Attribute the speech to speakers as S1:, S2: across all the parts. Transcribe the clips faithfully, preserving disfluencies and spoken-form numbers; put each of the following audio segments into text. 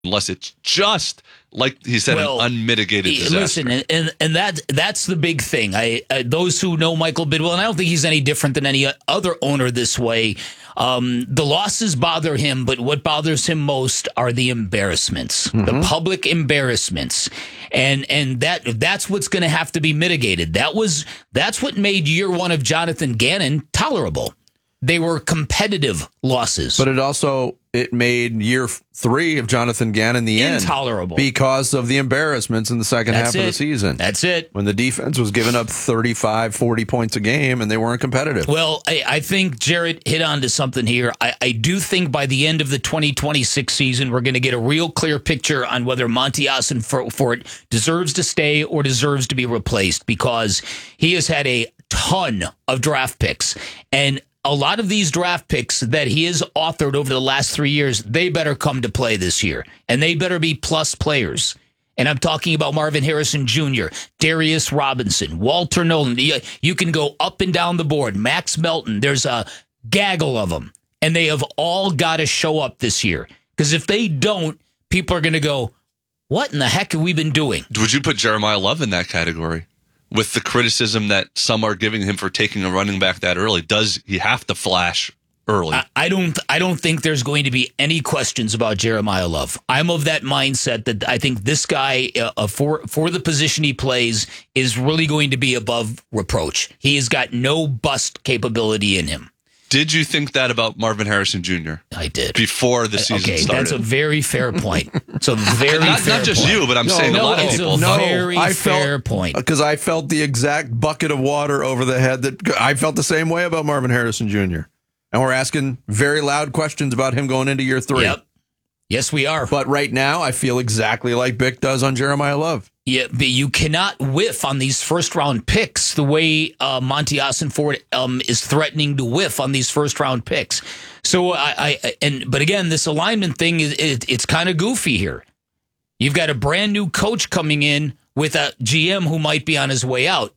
S1: unless it's just, like he said, well, an unmitigated disaster.
S2: Listen, and, and, and that, that's the big thing. I, I those who know Michael Bidwell, and I don't think he's any different than any other owner this way, um, the losses bother him, but what bothers him most are the embarrassments, mm-hmm. the public embarrassments. And and that that's what's going to have to be mitigated. That was That's what made year one of Jonathan Gannon tolerable. They were competitive losses.
S3: But it also, it made year three of Jonathan Gannon the end.
S2: Intolerable.
S3: Because of the embarrassments in the second
S2: That's
S3: half
S2: it.
S3: of the season.
S2: That's it.
S3: When the defense was giving up thirty-five, forty points a game and they weren't competitive.
S2: Well, I, I think Jarrett hit on to something here. I, I do think by the end of the twenty twenty-six season, we're going to get a real clear picture on whether Monty Ossenfort deserves to stay or deserves to be replaced, because he has had a ton of draft picks. And a lot of these draft picks that he has authored over the last three years, they better come to play this year. And they better be plus players. And I'm talking about Marvin Harrison Junior, Darius Robinson, Walter Nolan. You can go up and down the board. Max Melton. There's a gaggle of them. And they have all got to show up this year. Because if they don't, people are going to go, what in the heck have we been doing?
S1: Would you put Jeremiah Love in that category? With the criticism that some are giving him for taking a running back that early, does he have to flash early?
S2: I, I don't. I don't think there's going to be any questions about Jeremiah Love. I'm of that mindset that I think this guy, uh, for for the position he plays, is really going to be above reproach. He has got no bust capability in him.
S1: Did you think that about Marvin Harrison Junior?
S2: I did.
S1: Before the season
S2: okay,
S1: started.
S2: That's a very fair point. It's a very
S1: not,
S2: fair
S1: not just
S2: point.
S1: you, but I'm
S3: no,
S1: saying
S3: no,
S1: a lot of
S2: it's
S1: people.
S2: a
S3: No,
S2: very
S3: I
S2: fair
S3: felt,
S2: point.
S3: Because I felt the exact bucket of water over the head that I felt the same way about Marvin Harrison Junior And we're asking very loud questions about him going into year three.
S2: Yep. Yes, we are.
S3: But right now, I feel exactly like Bick does on Jeremiah Love.
S2: Yeah, but you cannot whiff on these first round picks the way uh, Monty Ossenfort um, is threatening to whiff on these first round picks. So I, I and but again, this alignment thing is it, it's kind of goofy here. You've got a brand new coach coming in with a G M who might be on his way out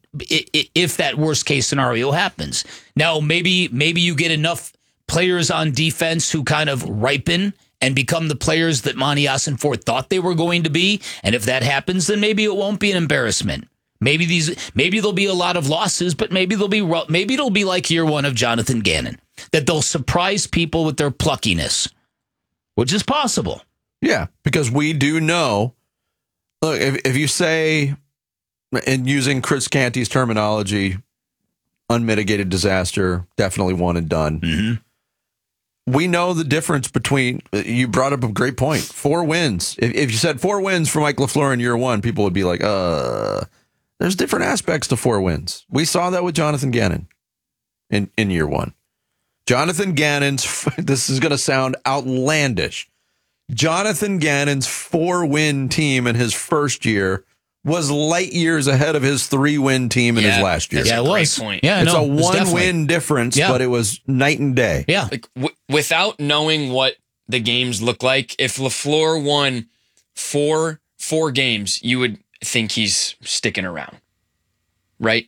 S2: if that worst case scenario happens. Now maybe maybe you get enough players on defense who kind of ripen and become the players that Monty Ossenfort thought they were going to be. And if that happens, then maybe it won't be an embarrassment. Maybe these, maybe there'll be a lot of losses, but maybe they'll be, maybe it'll be like year one of Jonathan Gannon, that they'll surprise people with their pluckiness, which is possible.
S3: Yeah, because we do know. Look, if, if you say, and using Chris Canty's terminology, unmitigated disaster, definitely one and done.
S2: Mm-hmm.
S3: We know the difference between, you brought up a great point, four wins. If, if you said four wins for Mike LaFleur in year one, people would be like, uh, there's different aspects to four wins. We saw that with Jonathan Gannon in, in year one. Jonathan Gannon's, this is going to sound outlandish, Jonathan Gannon's four-win team in his first year was light years ahead of his three-win team in
S4: yeah,
S3: his last year.
S2: Yeah, it was.
S4: Point.
S2: Yeah,
S3: it's
S2: no,
S3: a
S2: it
S3: one-win difference,
S2: yeah.
S3: but it was night and day.
S2: Yeah.
S4: Like w- without knowing what the games look like, if LaFleur won four four games, you would think he's sticking around, right?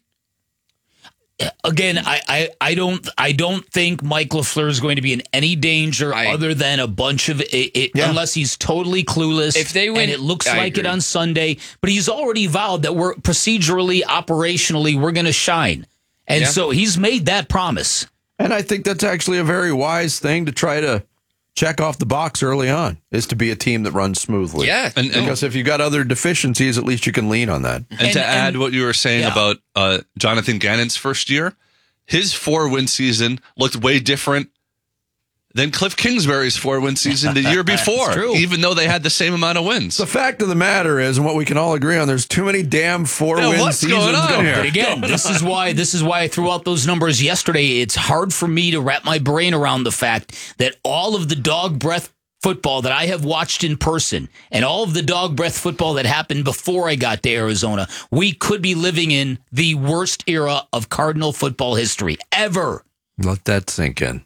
S2: Again, I, I, I don't I don't think Mike LaFleur is going to be in any danger
S4: I,
S2: other than a bunch of it, it
S3: yeah.
S2: unless he's totally clueless.
S4: If they win,
S2: and it looks
S4: I
S2: like
S4: agree.
S2: it on Sunday, but he's already vowed that we're procedurally, operationally, we're going to shine, and
S4: Yeah.
S2: so he's made that promise.
S3: And I think that's actually a very wise thing to try to check off the box early on, is to be a team that runs smoothly.
S4: Yeah.
S1: And, and,
S3: Because if you got other deficiencies, at least you can lean on that.
S1: and,
S2: And-
S1: to add
S2: and-
S1: what you were saying
S2: yeah.
S1: about uh, Jonathan Gannon's first year, his four-win season looked way different than Cliff Kingsbury's four-win season the year before,
S2: true.
S1: even though they had the same amount of wins.
S3: The fact of the matter is, and what we can all agree on, there's too many damn four-win
S1: Yeah, what's
S3: seasons
S1: going on
S3: going
S1: here?
S2: But again, this is why this is why I threw out those numbers yesterday. It's hard for me to wrap my brain around the fact that all of the dog breath football that I have watched in person and all of the dog breath football that happened before I got to Arizona, we could be living in the worst era of Cardinal football history ever.
S3: Let that sink in.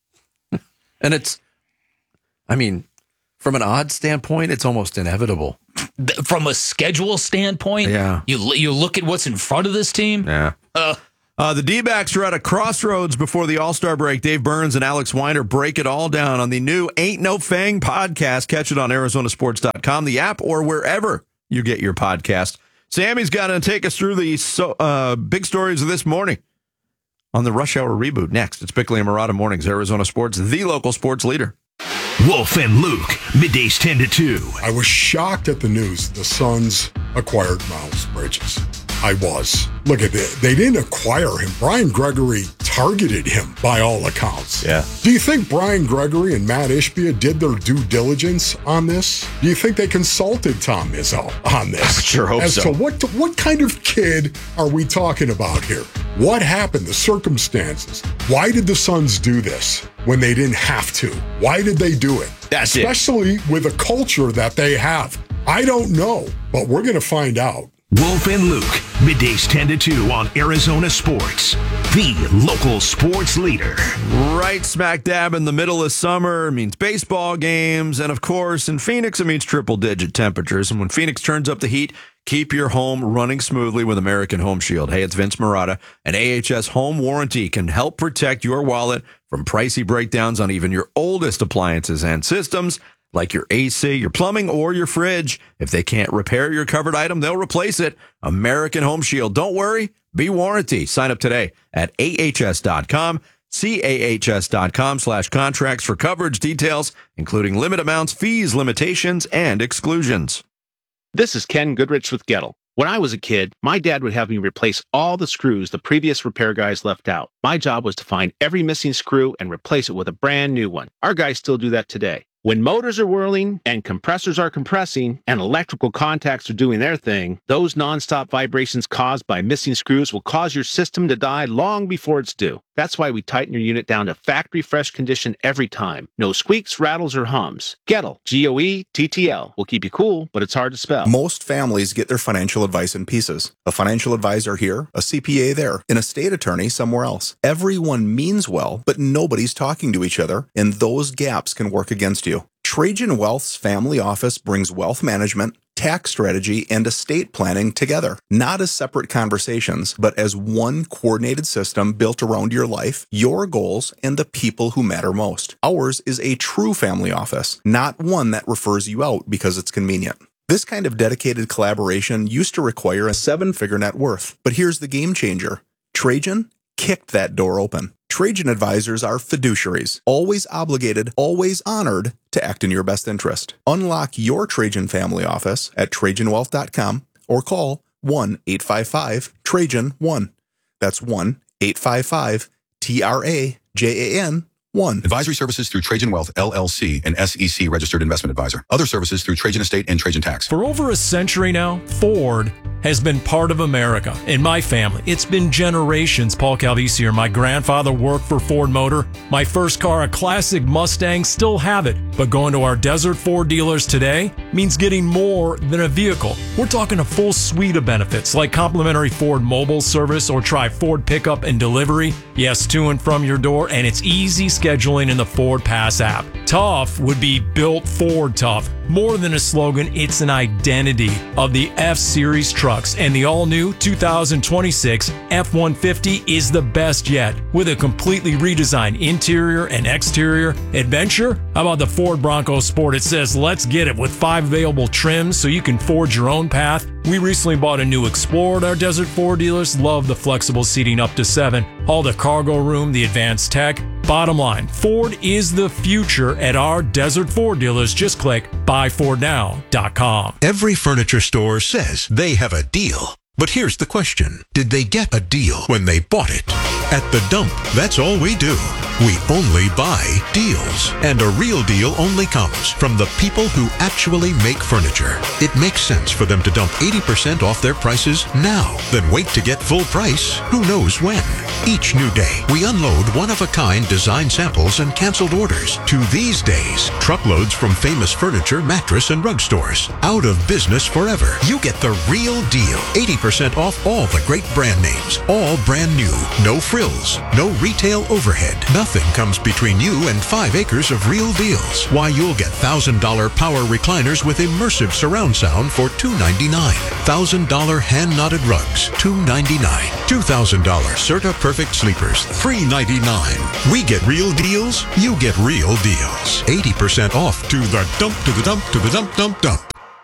S3: And it's, I mean, from an odd standpoint, it's almost inevitable.
S2: Th- From a schedule standpoint,
S3: Yeah.
S2: you you look at what's in front of this team.
S3: Yeah.
S2: Uh,
S3: Uh, the D-backs are at a crossroads before the All-Star break. Dave Burns and Alex Weiner break it all down on the new Ain't No Fang podcast. Catch it on Arizona Sports dot com, the app, or wherever you get your podcast. Sammy's got to take us through the so, uh, big stories of this morning on the Rush Hour Reboot. Next, it's Bickley and Marotta Mornings, Arizona Sports, the local sports leader.
S5: Wolf and Luke, middays ten to two.
S6: I was shocked at the news the Suns acquired Miles Bridges. I was. Look at it. They didn't acquire him. Brian Gregory targeted him by all accounts.
S3: Yeah.
S6: Do you think Brian Gregory and Matt Ishbia did their due diligence on this? Do you think they consulted Tom Izzo on this?
S3: I sure hope
S6: As
S3: so.
S6: to what, what kind of kid are we talking about here? What happened? The circumstances. Why did the Suns do this when they didn't have to? Why did they do it?
S3: That's it.
S6: Especially with a culture that they have. I don't know, but we're going to find out.
S5: Wolf and Luke, middays ten to two on Arizona Sports, the local sports leader.
S3: Right smack dab in the middle of summer means baseball games. And of course, in Phoenix, it means triple digit temperatures. And when Phoenix turns up the heat, keep your home running smoothly with American Home Shield. Hey, it's Vince Marotta. An A H S home warranty can help protect your wallet from pricey breakdowns on even your oldest appliances and systems, like your A C, your plumbing, or your fridge. If they can't repair your covered item, they'll replace it. American Home Shield. Don't worry. Be warranty. Sign up today at A H S dot com. C A H S dot com slash contracts for coverage details, including limit amounts, fees, limitations, and exclusions.
S7: This is Ken Goodrich with Gettle. When I was a kid, my dad would have me replace all the screws the previous repair guys left out. My job was to find every missing screw and replace it with a brand new one. Our guys still do that today. When motors are whirling and compressors are compressing and electrical contacts are doing their thing, those nonstop vibrations caused by missing screws will cause your system to die long before it's due. That's why we tighten your unit down to factory fresh condition every time. No squeaks, rattles, or hums. Gettle, G O E T T L, will keep you cool, but it's hard to spell.
S8: Most families get their financial advice in pieces. A financial advisor here, a C P A there, an estate attorney somewhere else. Everyone means well, but nobody's talking to each other, and those gaps can work against you. Trajan Wealth's family office brings wealth management, tax strategy, and estate planning together, not as separate conversations, but as one coordinated system built around your life, your goals, and the people who matter most. Ours is a true family office, not one that refers you out because it's convenient. This kind of dedicated collaboration used to require a seven-figure net worth, but here's the game changer. Trajan kicked that door open. Trajan advisors are fiduciaries, always obligated, always honored to act in your best interest. Unlock your Trajan family office at Trajan Wealth dot com or call one eight five five Trajan one. That's one eight five five T R A J A N one.
S9: Advisory services through Trajan Wealth, L L C, an S E C registered investment advisor. Other services through Trajan Estate and Trajan Tax.
S10: For over a century now, Ford has been part of America. In my family, it's been generations. Paul Calvisier, my grandfather, worked for Ford Motor. My first car, a classic Mustang, still have it. But going to our Desert Ford dealers today means getting more than a vehicle. We're talking a full suite of benefits like complimentary Ford mobile service or try Ford pickup and delivery. Yes, to and from your door, and it's easy scheduling in the Ford Pass app. Tough would be built Ford tough. More than a slogan, it's an identity of the F-Series trucks, and the all-new two thousand twenty-six F one fifty is the best yet. With a completely redesigned interior and exterior adventure, how about the Ford Bronco Sport? It says, let's get it, with five available trims so you can forge your own path. We recently bought a new Explorer at our Desert Ford dealers. Love the flexible seating up to seven, all the cargo room, the advanced tech. Bottom line, Ford is the future at our Desert Ford dealers. Just click buy ford now dot com.
S5: Every furniture store says they have a deal. But here's the question. Did they get a deal when they bought it? At The Dump, that's all we do. We only buy deals. And a real deal only comes from the people who actually make furniture. It makes sense for them to dump eighty percent off their prices now, then wait to get full price who knows when. Each new day, we unload one-of-a-kind design samples and canceled orders. To these days, truckloads from famous furniture, mattress, and rug stores. Out of business forever. You get the real deal. eighty percent off all the great brand names. All brand new. No frills. thrills, no retail overhead. Nothing comes between you and five acres of real deals. Why, you'll get one thousand dollars power recliners with immersive surround sound for two hundred ninety-nine dollars. one thousand dollars hand-knotted rugs, two hundred ninety-nine dollars. two thousand dollars Serta Perfect Sleepers, three hundred ninety-nine dollars. We get real deals, you get real deals. eighty percent off to the dump, to the dump, to the dump, dump, dump.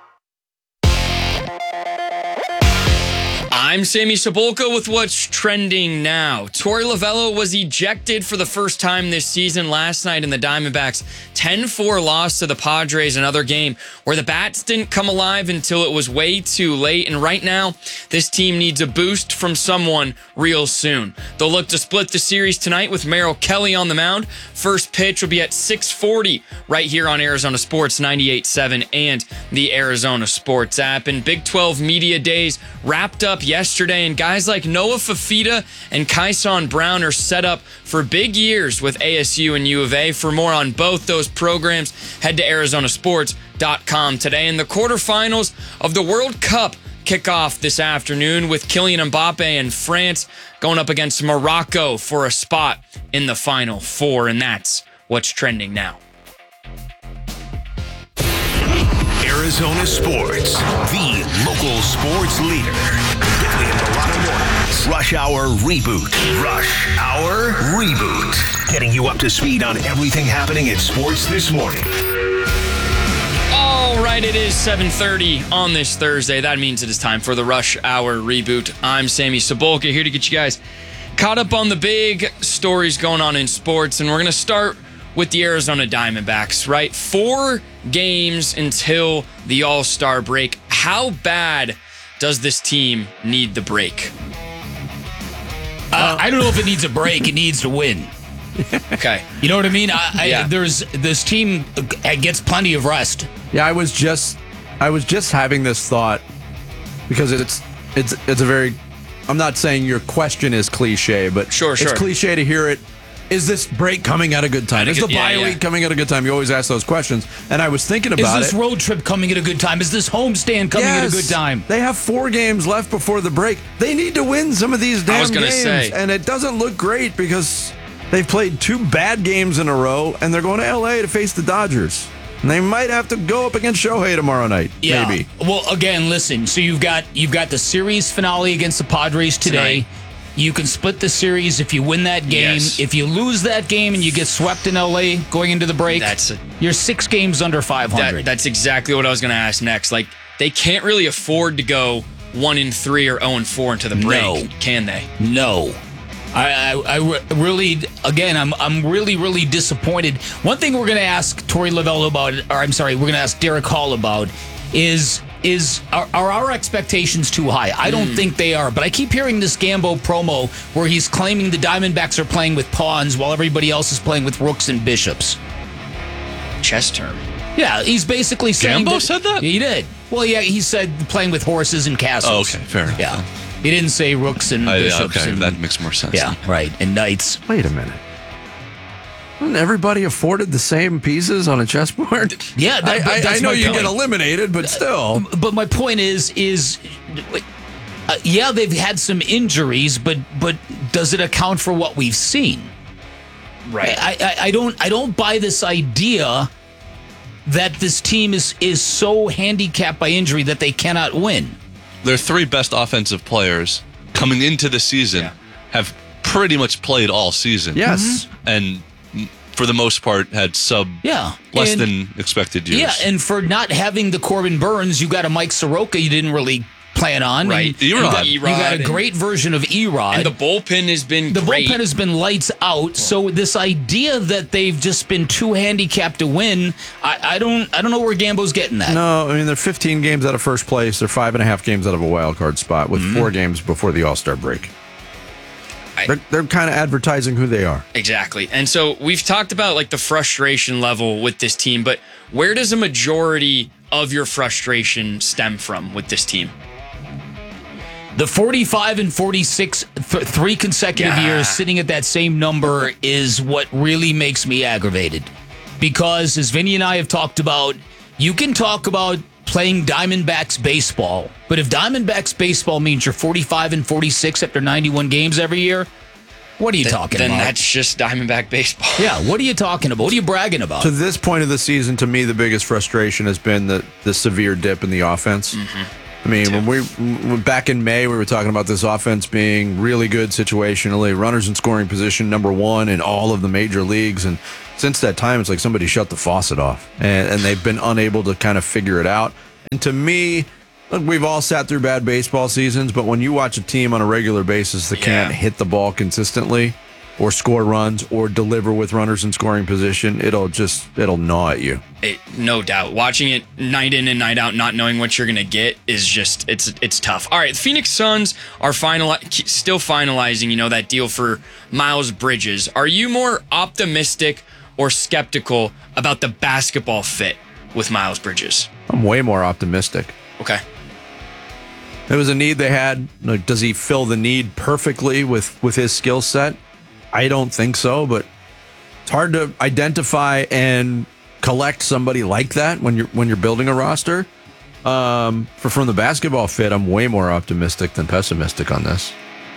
S4: I'm Sammy Cebulka with what's trending now. Torey Lovullo was ejected for the first time this season last night in the Diamondbacks' ten four loss to the Padres, another game where the bats didn't come alive until it was way too late. And right now, this team needs a boost from someone real soon. They'll look to split the series tonight with Merrill Kelly on the mound. First pitch will be at six forty right here on Arizona Sports ninety-eight point seven and the Arizona Sports app. And Big twelve Media Days wrapped up yesterday. Yesterday, and guys like Noah Fafita and Kyson Brown are set up for big years with A S U and U of A. For more on both those programs, head to Arizona Sports dot com today. And the quarterfinals of the World Cup kick off this afternoon with Kylian Mbappe and France going up against Morocco for a spot in the Final Four, and that's what's trending now.
S11: Arizona Sports, the local sports leader. Bickley and Milano Mornings. Rush Hour Reboot. Rush Hour Reboot. Getting you up to speed on everything happening in sports this morning.
S4: All right, it is seven thirty on this Thursday. That means it is time for the Rush Hour Reboot. I'm Sammy Cebulka, here to get you guys caught up on the big stories going on in sports, and we're going to start with the Arizona Diamondbacks, right? Four games until the All-Star break. How bad does this team need the break?
S2: Uh, I don't know if it needs a break. It needs to win.
S4: Okay.
S2: You know what I mean? I, I,
S4: Yeah.
S2: There's this team gets plenty of rest.
S3: Yeah, I was just, I was just having this thought because it's, it's, it's a very. I'm not saying your question is cliche, but
S4: Sure, sure.
S3: it's cliche to hear it. Is this break coming at a good time?
S4: At a
S3: Is
S4: good-
S3: the
S4: yeah,
S3: bye
S4: yeah.
S3: week coming at a good time? You always ask those questions, and I was thinking
S2: Is
S3: about
S2: this
S3: it.
S2: road trip coming at a good time? Is this homestand coming at a
S3: Yes.
S2: good time?
S3: They have four games left before the break. They need to win some of these damn
S4: was gonna
S3: games.
S4: say.
S3: And it doesn't look great because they've played two bad games in a row, and they're going to L A to face the Dodgers. And they might have to go up against Shohei tomorrow night.
S2: Yeah.
S3: Maybe.
S2: Well, again, listen. So you've got you've got the series finale against the Padres today.
S4: Tonight.
S2: You can split the series if you win that game.
S4: Yes.
S2: If you lose that game and you get swept in L A going into the break,
S4: That's a-
S2: you're six games under five hundred.
S4: That, that's exactly what I was going to ask next. Like, they can't really afford to go one and three or zero and four into the break,
S2: No.
S4: can they?
S2: No. I, I, I re- really, again, I'm I'm really, really disappointed. One thing we're going to ask Torey Lovullo about, or I'm sorry, we're going to ask Derek Hall about, is is are, are our expectations too high? I don't think they are, but I keep hearing this Gambo promo where he's claiming the Diamondbacks are playing with pawns while everybody else is playing with rooks and bishops.
S4: Chess term.
S2: Yeah, he's basically saying
S1: Gambo said that?
S2: He did. Well, yeah, he said playing with horses and castles.
S1: Oh, okay, fair enough.
S2: Yeah, he didn't say rooks and
S1: I,
S2: bishops.
S1: okay,
S2: and,
S1: that makes more sense.
S2: yeah, right, and knights.
S3: Wait a minute. Wasn't everybody afforded the same pieces on a chessboard?
S2: Yeah, that-
S3: I,
S2: but
S3: I,
S2: that's
S3: I know
S2: my
S3: you
S2: point.
S3: get eliminated, but still.
S2: But my point is, is uh, yeah, they've had some injuries, but but does it account for what we've seen?
S4: Right.
S2: I, I, I don't I don't buy this idea that this team is is so handicapped by injury that they cannot win.
S1: Their three best offensive players coming into the season
S4: Yeah.
S1: have pretty much played all season.
S3: Yes.
S1: And for the most part had sub
S2: Yeah,
S1: less
S2: and-
S1: than expected years.
S2: Yeah, and for not having the Corbin Burns, you got a Mike Soroka you didn't really plan on.
S4: Right.
S2: And you,
S1: Erod.
S2: got, you got a
S4: and-
S2: great version of Erod.
S4: And the bullpen has been
S2: The
S4: great.
S2: bullpen has been lights out. So this idea that they've just been too handicapped to win, I, I don't I don't know where Gambo's getting that.
S3: No, I mean, they're fifteen games out of first place. They're five and a half games out of a wild card spot with four games before the All-Star break.
S4: I-
S3: They're, they're kind of advertising who they are.
S4: Exactly. And so we've talked about like the frustration level with this team, but where does a majority of your frustration stem from with this team?
S2: The forty-five and forty-six, th- three consecutive
S4: Yeah.
S2: years sitting at that same number is what really makes me aggravated. Because as Vinny and I have talked about, you can talk about playing Diamondbacks baseball, but if Diamondbacks baseball means you're forty-five and forty-six after ninety-one games every year, What are you
S4: Th-
S2: talking
S4: then
S2: about?
S4: that's just Diamondback baseball.
S2: Yeah, what are you talking about? What are you bragging about?
S3: To this point of the season, to me, the biggest frustration has been the, the severe dip in the offense.
S4: Mm-hmm.
S3: I mean, when we when back in May, we were talking about this offense being really good situationally, runners in scoring position, number one in all of the major leagues. And since that time, it's like somebody shut the faucet off, and, and they've been unable to kind of figure it out. And to me, look, we've all sat through bad baseball seasons, but when you watch a team on a regular basis that
S4: Yeah.
S3: can't hit the ball consistently or score runs or deliver with runners in scoring position, it'll just, it'll gnaw at you.
S4: It, no doubt. Watching it night in and night out, not knowing what you're going to get is just, it's it's tough. All right, the Phoenix Suns are final, still finalizing, you know, that deal for Miles Bridges. Are you more optimistic or skeptical about the basketball fit with Miles Bridges?
S3: I'm way more optimistic.
S4: Okay.
S3: It was a need they had. Like, does he fill the need perfectly with, with his skill set? I don't think so, but it's hard to identify and collect somebody like that when you're when you're building a roster. Um, for from the basketball fit, I'm way more optimistic than pessimistic on this.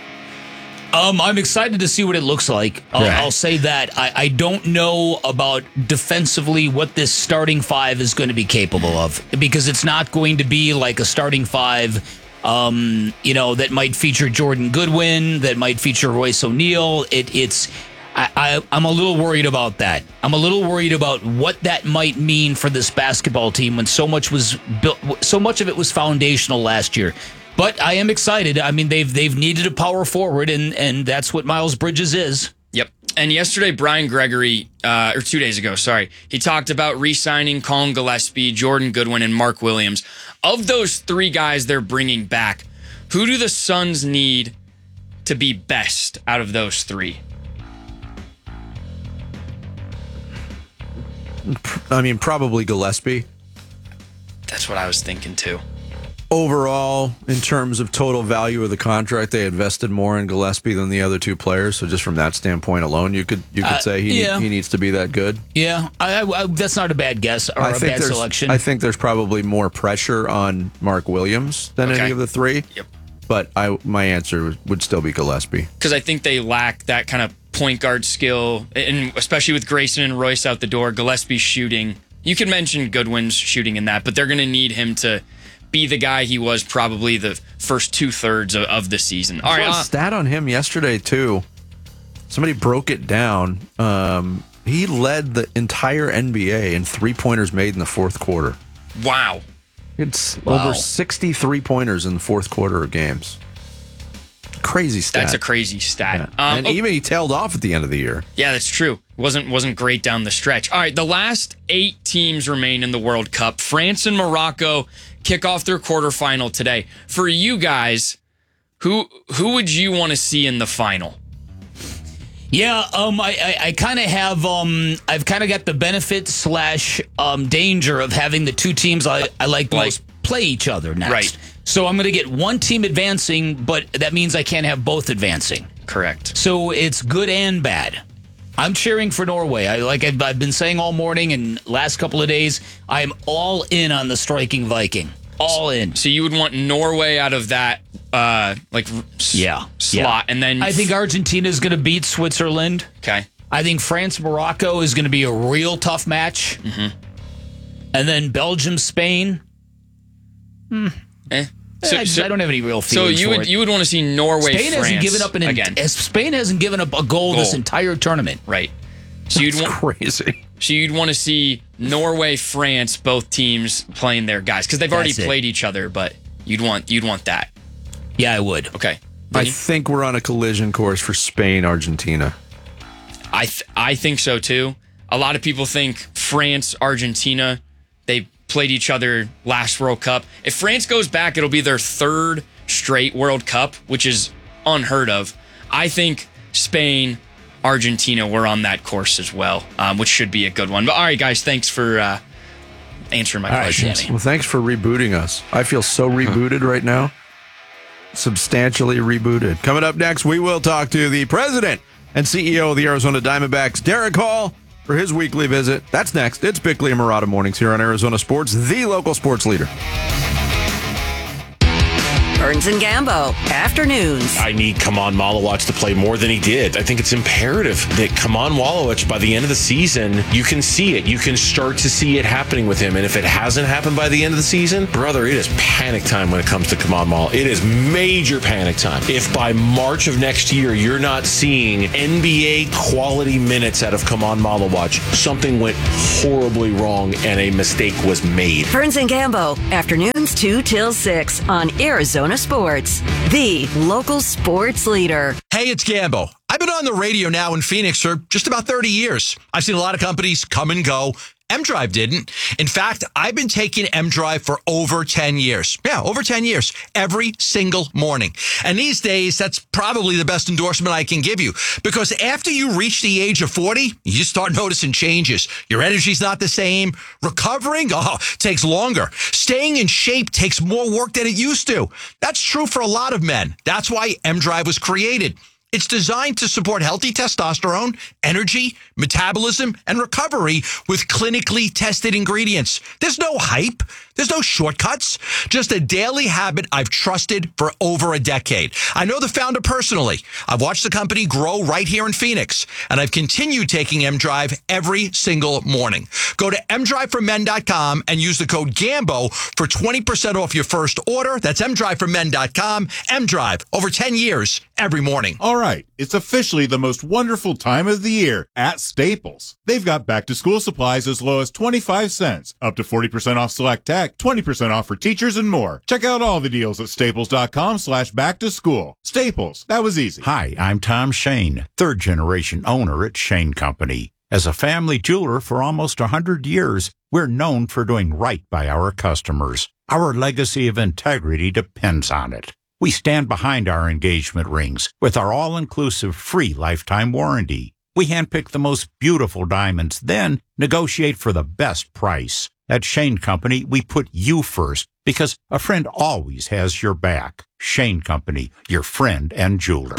S2: Um, I'm excited to see what it looks like. I'll,
S3: Yeah.
S2: I'll say that. I, I don't know about defensively what this starting five is going to be capable of, because it's not going to be like a starting five, um, you know, that might feature Jordan Goodwin, that might feature Royce O'Neal. It, it's, I, I, I'm a little worried about that. I'm a little worried about what that might mean for this basketball team when so much was built, so much of it was foundational last year. But I am excited. I mean, they've they've needed a power forward, and and that's what Miles Bridges is.
S4: Yep. And yesterday, Brian Gregory, uh, or two days ago, sorry, he talked about re-signing Colin Gillespie, Jordan Goodwin, and Mark Williams. Of those three guys they're bringing back, who do the Suns need to be best out of those three?
S3: I mean, probably Gillespie.
S4: That's what I was thinking too.
S3: Overall, in terms of total value of the contract, they invested more in Gillespie than the other two players. So just from that standpoint alone, you could you could
S2: Uh,
S3: say he
S2: yeah.
S3: he needs to be that good.
S2: Yeah, I, I, that's not a bad guess or a bad
S3: there's,
S2: selection.
S3: I think there's probably more pressure on Mark Williams than
S4: Okay.
S3: any of the three.
S4: Yep.
S3: But I my answer would still be Gillespie.
S4: Because I think they lack that kind of point guard skill, and especially with Grayson and Royce out the door, Gillespie's shooting. You can mention Goodwin's shooting in that, but they're going to need him to be the guy he was probably the first two thirds of, of the season. All
S3: I
S4: right,
S3: saw a
S4: uh,
S3: stat on him yesterday too. Somebody broke it down. Um, he led the entire N B A in three pointers made in the fourth quarter.
S4: wow.
S3: It's
S2: Wow.
S3: over sixty three pointers in the fourth quarter of games. Crazy stat.
S4: That's a crazy stat.
S3: Yeah.
S4: Um,
S3: and
S4: oh,
S3: even he tailed off at the end of the year.
S4: yeah, that's true. wasn't wasn't great down the stretch. All right, the last eight teams remain in the World Cup. France and Morocco kick off their quarterfinal today. For you guys, who who would you want to see in the final?
S2: Yeah, um, I, I, I kind of have, um, I've kind of got the benefit slash um, danger of having the two teams I, I like the
S4: Right.
S2: most play each other next.
S4: Right.
S2: So I'm going to get one team advancing, but that means I can't have both advancing.
S4: Correct.
S2: So it's good and bad. I'm cheering for Norway. I like I've, I've been saying all morning and last couple of days. I'm all in on the striking Viking. All in.
S4: So you would want Norway out of that, uh, like s-
S2: Yeah.
S4: slot,
S2: yeah.
S4: and then
S2: I think Argentina is going to beat Switzerland.
S4: okay.
S2: I think France Morocco is going to be a real tough match.
S4: Mm-hmm.
S2: And then Belgium Spain.
S4: Eh.
S2: So, I, I don't have any real
S4: So
S2: feelings
S4: you
S2: for
S4: would
S2: it.
S4: you would want to see Norway.
S2: Spain
S4: France
S2: hasn't given up an
S4: again,
S2: as Spain hasn't given up a goal, this
S4: Goal.
S2: entire tournament.
S4: right? So you'd
S3: It's
S4: want
S3: crazy.
S4: so you'd want to see Norway, France, both teams playing their guys because they've already
S2: That's it.
S4: played each other. But you'd want you'd want that.
S2: Yeah, I would.
S4: Okay.
S3: I
S4: Vinny?
S3: think we're on a collision course for Spain, Argentina.
S4: I th- I think so too. A lot of people think France, Argentina, they played each other last World Cup. If France goes back, it'll be their third straight World Cup, which is unheard of. I think Spain, Argentina, we're on that course as well, um, which should be a good one. But all right, guys, thanks for uh, answering my
S2: All right,
S4: questions.
S2: Danny.
S3: Well, thanks for rebooting us. I feel so rebooted right now. Substantially rebooted. Coming up next, we will talk to the president and C E O of the Arizona Diamondbacks, Derek Hall, for his weekly visit. That's next. It's Bickley and Murata Mornings here on Arizona Sports, the local sports leader.
S12: Burns and Gambo, afternoons.
S13: I need Kaman Malowicz to play more than he did. I think it's imperative that Kaman Malowicz, by the end of the season, you can see it. You can start to see it happening with him. And if it hasn't happened by the end of the season, brother, it is panic time when it comes to Kaman Malowicz. It is major panic time. If by March of next year you're not seeing N B A quality minutes out of Kaman Malowicz, something went horribly wrong and a mistake was made.
S12: Burns and Gambo, afternoons two till six on Arizona Sports, the local sports leader.
S14: Hey, it's Gambo. I've been on the radio now in Phoenix for just about thirty years. I've seen a lot of companies come and go. M-Drive didn't. In fact, I've been taking M-Drive for over ten years. Yeah, over ten years. Every single morning. And these days, that's probably the best endorsement I can give you. Because after you reach the age of forty, you start noticing changes. Your energy's not the same. Recovering, oh, takes longer. Staying in shape takes more work than it used to. That's true for a lot of men. That's why M-Drive was created. It's designed to support healthy testosterone, energy, metabolism, and recovery with clinically tested ingredients. There's no hype. There's no shortcuts. Just a daily habit I've trusted for over a decade. I know the founder personally. I've watched the company grow right here in Phoenix, and I've continued taking M-Drive every single morning. Go to m drive for men dot com and use the code GAMBO for twenty percent off your first order. That's m drive for men dot com. M-Drive, over ten years, every morning.
S15: All right, it's officially the most wonderful time of the year at Staples. They've got back-to-school supplies as low as twenty-five cents, up to forty percent off select tech, twenty percent off for teachers, and more. Check out all the deals at staples.com slash back to school. Staples, that was easy.
S16: Hi, I'm Tom Shane, third-generation owner at Shane Company. As a family jeweler for almost one hundred years, we're known for doing right by our customers. Our legacy of integrity depends on it. We stand behind our engagement rings with our all-inclusive free lifetime warranty. We handpick the most beautiful diamonds, then negotiate for the best price. At Shane Company, we put you first because a friend always has your back. Shane Company, your friend and jeweler.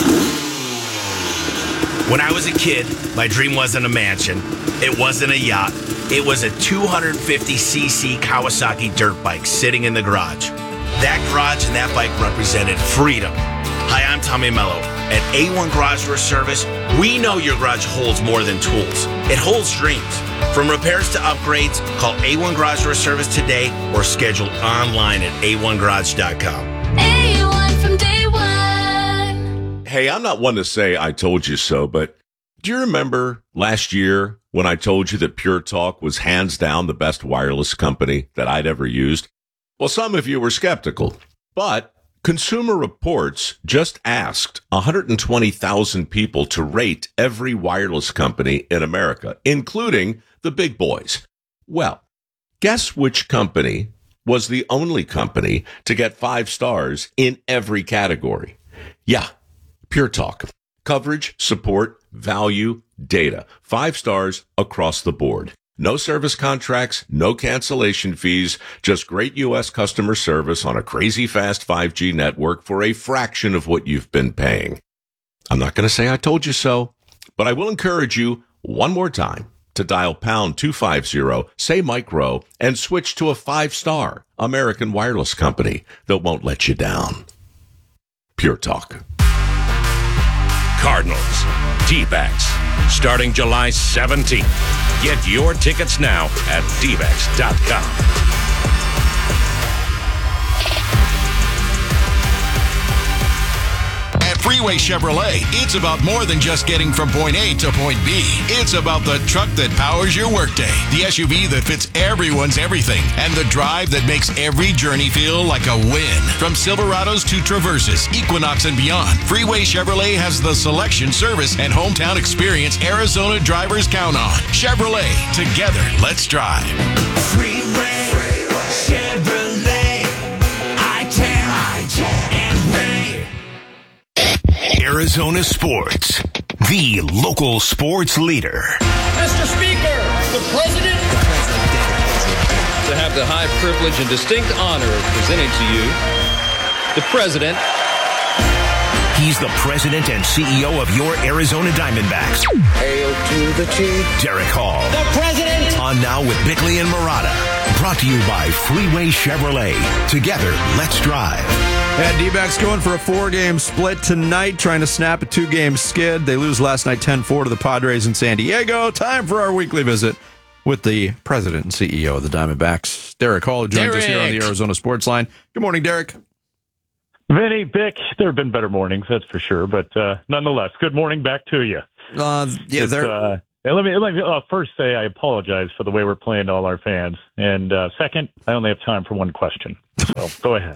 S11: When I was a kid, my dream wasn't a mansion. It wasn't a yacht. It was a two hundred fifty c c Kawasaki dirt bike sitting in the garage. That garage and that bike represented freedom. Hi, I'm Tommy Mello. At A one Garage Door Service, we know your garage holds more than tools. It holds dreams. From repairs to upgrades, call A one Garage Door Service today or schedule online at a one garage dot com.
S17: A one from day one.
S18: Hey, I'm not one to say I told you so, but do you remember last year when I told you that Pure Talk was hands down the best wireless company that I'd ever used? Well, some of you were skeptical, but Consumer Reports just asked one hundred twenty thousand people to rate every wireless company in America, including the big boys. Well, guess which company was the only company to get five stars in every category? Yeah, Pure Talk. Coverage, support, value, data. Five stars across the board. No service contracts, no cancellation fees, just great U S customer service on a crazy fast five G network for a fraction of what you've been paying. I'm not going to say I told you so, but I will encourage you one more time to dial pound two fifty, say micro, and switch to a five-star American wireless company that won't let you down. Pure Talk.
S19: Cardinals, D-backs, starting July seventeenth. Get your tickets now at d backs dot com.
S20: At Freeway Chevrolet, it's about more than just getting from point A to point B. It's about the truck that powers your workday, the S U V that fits everyone's everything, and the drive that makes every journey feel like a win. From Silverados to Traverses, Equinox, and beyond, Freeway Chevrolet has the selection, service, and hometown experience Arizona drivers count on. Chevrolet, together, let's drive.
S17: Freeway, Chevrolet, I ten, I ten, and Ray.
S11: Arizona Sports, the local sports leader.
S21: Mister Speaker, the President.
S22: To have the high privilege and distinct honor of presenting to you the President.
S11: He's the president and C E O of your Arizona Diamondbacks.
S21: Hail to the chief.
S11: Derek Hall.
S21: The President.
S11: On Now with Bickley and Murata. Brought to you by Freeway Chevrolet. Together, let's drive.
S3: And D-backs going for a four-game split tonight, trying to snap a two-game skid. They lose last night ten four to the Padres in San Diego. Time for our weekly visit with the president and C E O of the Diamondbacks, Derek Hall, who joins
S2: Derek.
S3: us here on the Arizona Sports Line. Good morning, Derek.
S6: Vinny, Vic, there have been better mornings, that's for sure. But uh, nonetheless, good morning back to you.
S3: Uh, yeah, there.
S6: Uh, let me, let me uh, first say I apologize for the way we're playing to all our fans. And uh, second, I only have time for one question. So go ahead.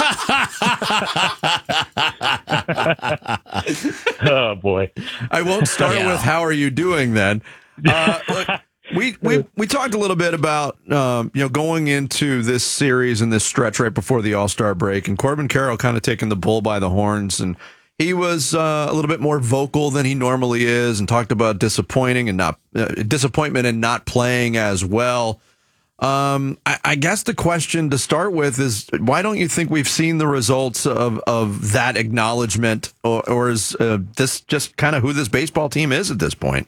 S6: Oh, boy.
S3: I won't start
S6: Yeah.
S3: with how are you doing then. Uh, look, we, we we talked a little bit about um, you know going into this series and this stretch right before the All-Star break, and Corbin Carroll kind of taking the bull by the horns, and he was uh, a little bit more vocal than he normally is, and talked about disappointing and not uh, disappointment and not playing as well. Um, I, I guess the question to start with is, why don't you think we've seen the results of, of that acknowledgement, or, or is uh, this just kind of who this baseball team is at this point?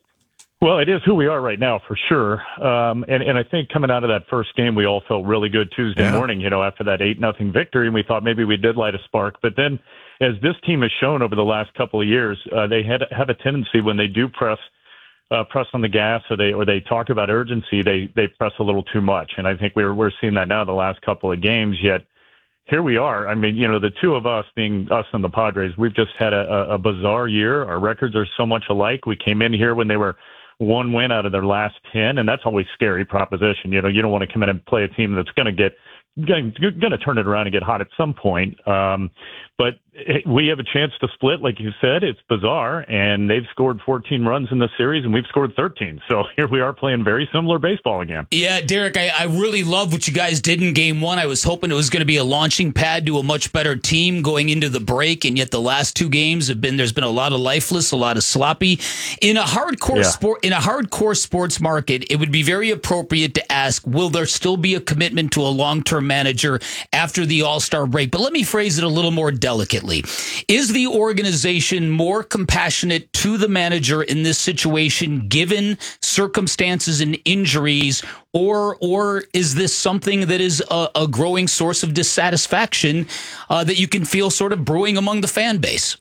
S6: Well, it is who we are right now, for sure. Um, and, and I think coming out of that first game, we all felt really good Tuesday
S3: Yeah.
S6: morning, you know, after that eight nothing victory, and we thought maybe we did light a spark. But then, as this team has shown over the last couple of years, uh, they had, have a tendency when they do press uh, press on the gas, or they or they talk about urgency, they they press a little too much. And I think we're we're seeing that now the last couple of games. Yet here we are. I mean, you know, the two of us, being us and the Padres, we've just had a, a, a bizarre year. Our records are so much alike. We came in here when they were one win out of their last ten, and that's always a scary proposition. You know, you don't want to come in and play a team that's going to get going to turn it around and get hot at some point. Um, but it, we have a chance to split, like you said. It's bizarre, and they've scored fourteen runs in this series, and we've scored thirteen. So here we are playing very similar baseball again.
S2: Yeah, Derek, I, I really love what you guys did in game one. I was hoping it was going to be a launching pad to a much better team going into the break, and yet the last two games have been, there's been a lot of lifeless, a lot of sloppy. In a hardcore
S6: Yeah.
S2: sport, in a hardcore sports market, it would be very appropriate to ask, will there still be a commitment to a long-term manager after the All-Star break? But let me phrase it a little more delicately. Is the organization more compassionate to the manager in this situation, given circumstances and injuries, or or is this something that is a, a growing source of dissatisfaction uh, that you can feel sort of brewing among the fan base?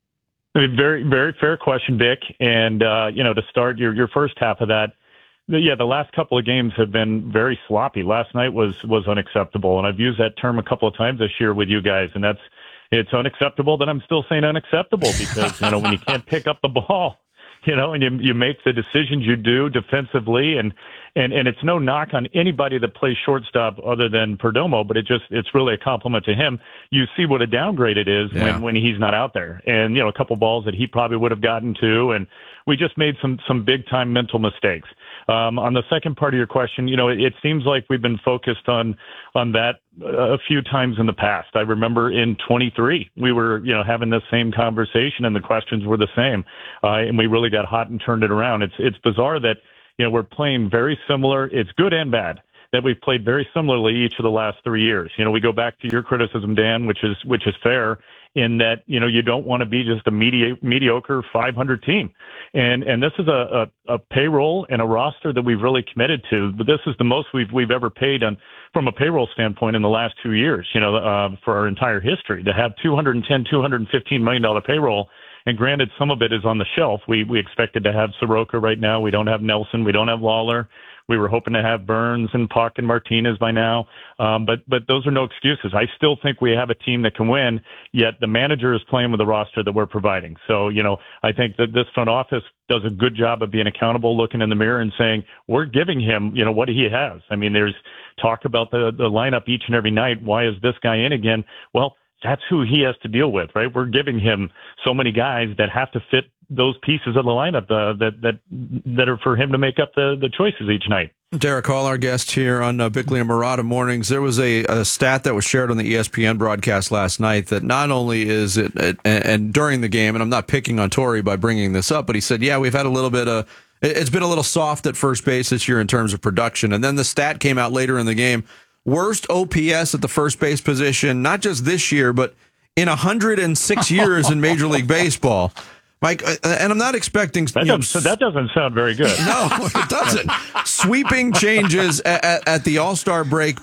S6: A Very, very fair question, Vic. And, uh, you know, to start your, your first half of that, the- yeah, the last couple of games have been very sloppy. Last night was, was unacceptable. And I've used that term a couple of times this year with you guys. And that's, it's unacceptable that I'm still saying unacceptable because, you know, when you can't pick up the ball, you know, and you, you make the decisions you do defensively, and, and, and it's no knock on anybody that plays shortstop other than Perdomo, but it just, it's really a compliment to him. You see what a downgrade it is
S3: Yeah.
S6: when, when he's not out there, and, you know, a couple balls that he probably would have gotten to, and we just made some, some big time mental mistakes. Um, on the second part of your question, you know, it, it seems like we've been focused on, on that a few times in the past. I remember in twenty-three, we were, you know, having this same conversation and the questions were the same. Uh, and we really got hot and turned it around. It's, it's bizarre that, you know, we're playing very similar. It's good and bad that we've played very similarly each of the last three years. You know, we go back to your criticism, Dan, which is, which is fair, in that, you know, you don't want to be just a medi- mediocre five hundred team. And, and this is a, a, a payroll and a roster that we've really committed to, but this is the most we've, we've ever paid on, from a payroll standpoint in the last two years, you know, uh, for our entire history to have two hundred ten, two hundred fifteen million dollars payroll. And granted, some of it is on the shelf. We, we expected to have Soroka right now. We don't have Nelson. We don't have Lawler. We were hoping to have Burns and Puck and Martinez by now. Um, but, but those are no excuses. I still think we have a team that can win, yet the manager is playing with the roster that we're providing. So, you know, I think that this front office does a good job of being accountable, looking in the mirror and saying, we're giving him, you know, what he has. I mean, there's talk about the, the lineup each and every night. Why is this guy in again? Well, that's who he has to deal with, right? We're giving him so many guys that have to fit those pieces of the lineup uh, that that that are for him to make up the, the choices each night.
S3: Derek Hall, our guest here on uh, Bickley and Murata Mornings. There was a, a stat that was shared on the E S P N broadcast last night that not only is it, it and, and during the game, and I'm not picking on Torrey by bringing this up, but he said, yeah, we've had a little bit of, it's been a little soft at first base this year in terms of production. And then the stat came out later in the game. Worst O P S at the first base position, not just this year, but in one hundred six years in Major League Baseball. Mike, and I'm not expecting...
S6: That,
S3: you know,
S6: doesn't, that doesn't sound very good.
S3: No, it doesn't. Sweeping changes at, at, at the All-Star break, but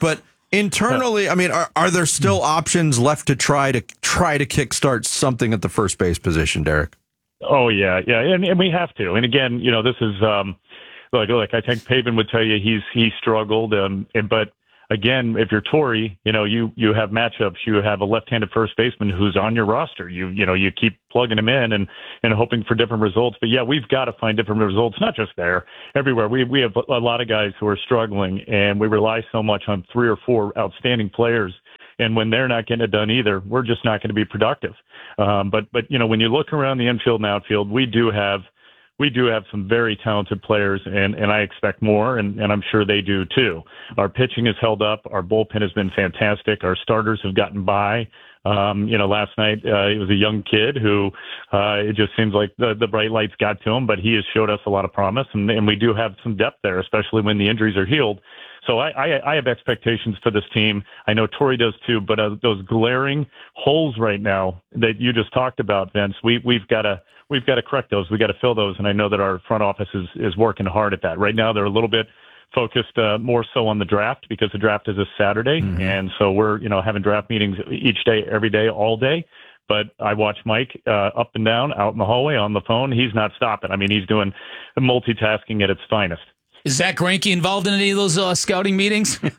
S3: Internally, I mean, are, are there still options left to try to try to kickstart something at the first base position, Derek?
S6: Oh yeah, yeah, and, and we have to. And again, you know, this is um, like like I think Pavin would tell you he's he struggled, um, and, but again, if you're Torrey, you know, you you have matchups. You have a left-handed first baseman who's on your roster. You you know, you keep plugging him in and and hoping for different results. But yeah, we've got to find different results, not just there, everywhere. We we have a lot of guys who are struggling, and we rely so much on three or four outstanding players. And when they're not getting it done either, we're just not going to be productive. Um, but but you know, when you look around the infield and outfield, we do have. We do have some very talented players, and, and I expect more, and, and I'm sure they do too. Our pitching has held up. Our bullpen has been fantastic. Our starters have gotten by. Um, you know, last night uh, it was a young kid who uh, it just seems like the, the bright lights got to him, but he has showed us a lot of promise, and, and we do have some depth there, especially when the injuries are healed. So I, I, I have expectations for this team. I know Torrey does too, but uh, those glaring holes right now that you just talked about, Vince, we, we've got to we've got to correct those. We've got to fill those, and I know that our front office is, is working hard at that. Right now they're a little bit focused uh, more so on the draft because the draft is this Saturday, mm-hmm. and so we're you know having draft meetings each day, every day, all day. But I watch Mike uh, up and down, out in the hallway, on the phone. He's not stopping. I mean, he's doing multitasking at its finest.
S2: Is Zach Greinke involved in any of those uh, scouting meetings?
S6: he,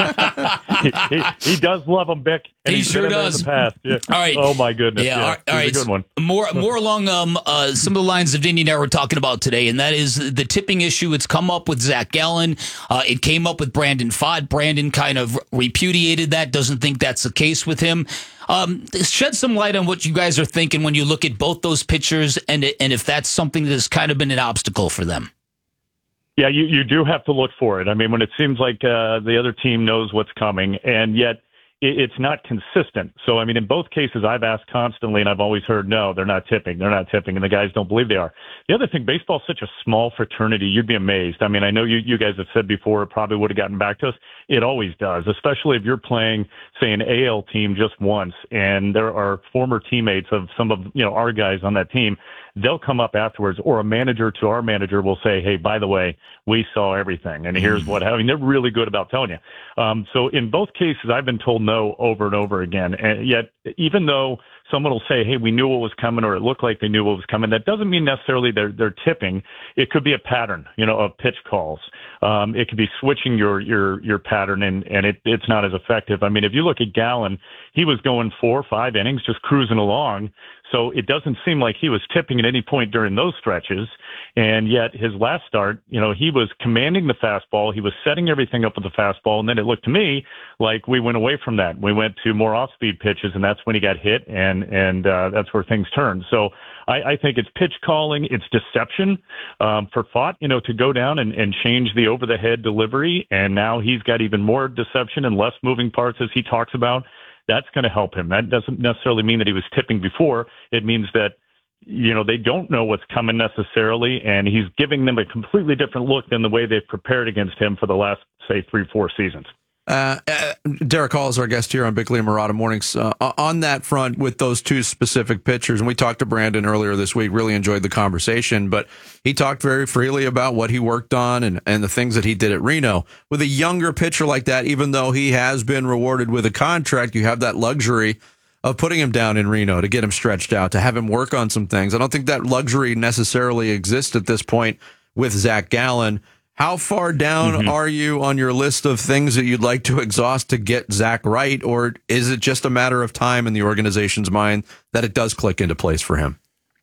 S6: he, he does love them, Bick. And
S2: he sure does.
S6: In the past. Yeah.
S2: All right.
S6: Oh my goodness.
S2: Yeah.
S6: yeah.
S2: All right. All right.
S6: A good one.
S2: More, more along um, uh, some of the lines of Vinny and I were talking about today, and that is the tipping issue. It's come up with Zach Gallen. Uh, it came up with Brandon Pfaadt. Brandon kind of repudiated that. Doesn't think that's the case with him. Um, shed some light on what you guys are thinking when you look at both those pitchers, and and if that's something that has kind of been an obstacle for them.
S6: Yeah, you, you do have to look for it. I mean, when it seems like uh, the other team knows what's coming, and yet it, it's not consistent. So, I mean, in both cases, I've asked constantly, and I've always heard, no, they're not tipping. They're not tipping, and the guys don't believe they are. The other thing, baseball's such a small fraternity, you'd be amazed. I mean, I know you, you guys have said before it probably would have gotten back to us. It always does, especially if you're playing, say, an A L team just once, and there are former teammates of some of you know our guys on that team. They'll come up afterwards, or a manager to our manager will say, hey, by the way, we saw everything, and here's what happened. I mean, they're really good about telling you. Um, so in both cases, I've been told no over and over again. And yet, even though someone will say, hey, we knew what was coming, or it looked like they knew what was coming, that doesn't mean necessarily they're, they're tipping. It could be a pattern, you know, of pitch calls. Um, it could be switching your your your pattern, and, and it, it's not as effective. I mean, if you look at Gallen, he was going four or five innings, just cruising along. So it doesn't seem like he was tipping at any point during those stretches. And yet his last start, you know, he was commanding the fastball. He was setting everything up with the fastball. And then it looked to me like we went away from that. We went to more off-speed pitches, and that's when he got hit, and, and uh, that's where things turned. So I, I think it's pitch calling, it's deception um, for Pfaadt, you know, to go down and, and change the over-the-head delivery. And now he's got even more deception and less moving parts, as he talks about. That's going to help him. That doesn't necessarily mean that he was tipping before. It means that, you know, they don't know what's coming necessarily, and he's giving them a completely different look than the way they've prepared against him for the last, say, three, four seasons.
S3: Uh, uh, Derek Hall is our guest here on Bickley and Murata Mornings. Uh, on that front, with those two specific pitchers, and we talked to Brandon earlier this week, really enjoyed the conversation, but he talked very freely about what he worked on and, and the things that he did at Reno. With a younger pitcher like that, even though he has been rewarded with a contract, you have that luxury of putting him down in Reno to get him stretched out, to have him work on some things. I don't think that luxury necessarily exists at this point with Zach Gallen. How far down mm-hmm. are you on your list of things that you'd like to exhaust to get Zach right, or is it just a matter of time in the organization's mind that it does click into place for him?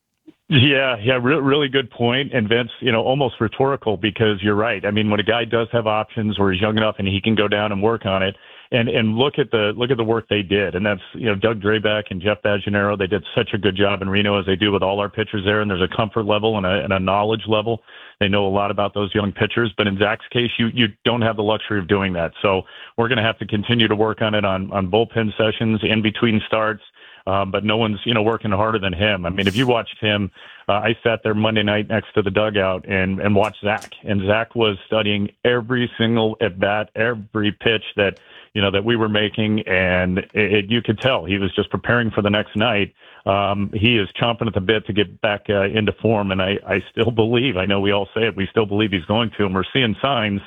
S6: Yeah, yeah, re- really good point. And Vince, you know, almost rhetorical, because you're right. I mean, when a guy does have options or he's young enough and he can go down and work on it, and and look at the look at the work they did, and that's you know Doug Drabek and Jeff Bajanero. They did such a good job in Reno, as they do with all our pitchers there. And there's a comfort level and a, and a knowledge level. They know a lot about those young pitchers. But in Zach's case, you you don't have the luxury of doing that. So we're going to have to continue to work on it on on bullpen sessions, in between starts. Um, but no one's, you know, working harder than him. I mean, if you watched him, uh, I sat there Monday night next to the dugout and, and watched Zach. And Zach was studying every single at bat, every pitch that, you know, that we were making. And it, it, you could tell he was just preparing for the next night. Um, he is chomping at the bit to get back uh, into form. And I, I still believe, I know we all say it, we still believe he's going to. And we're seeing signs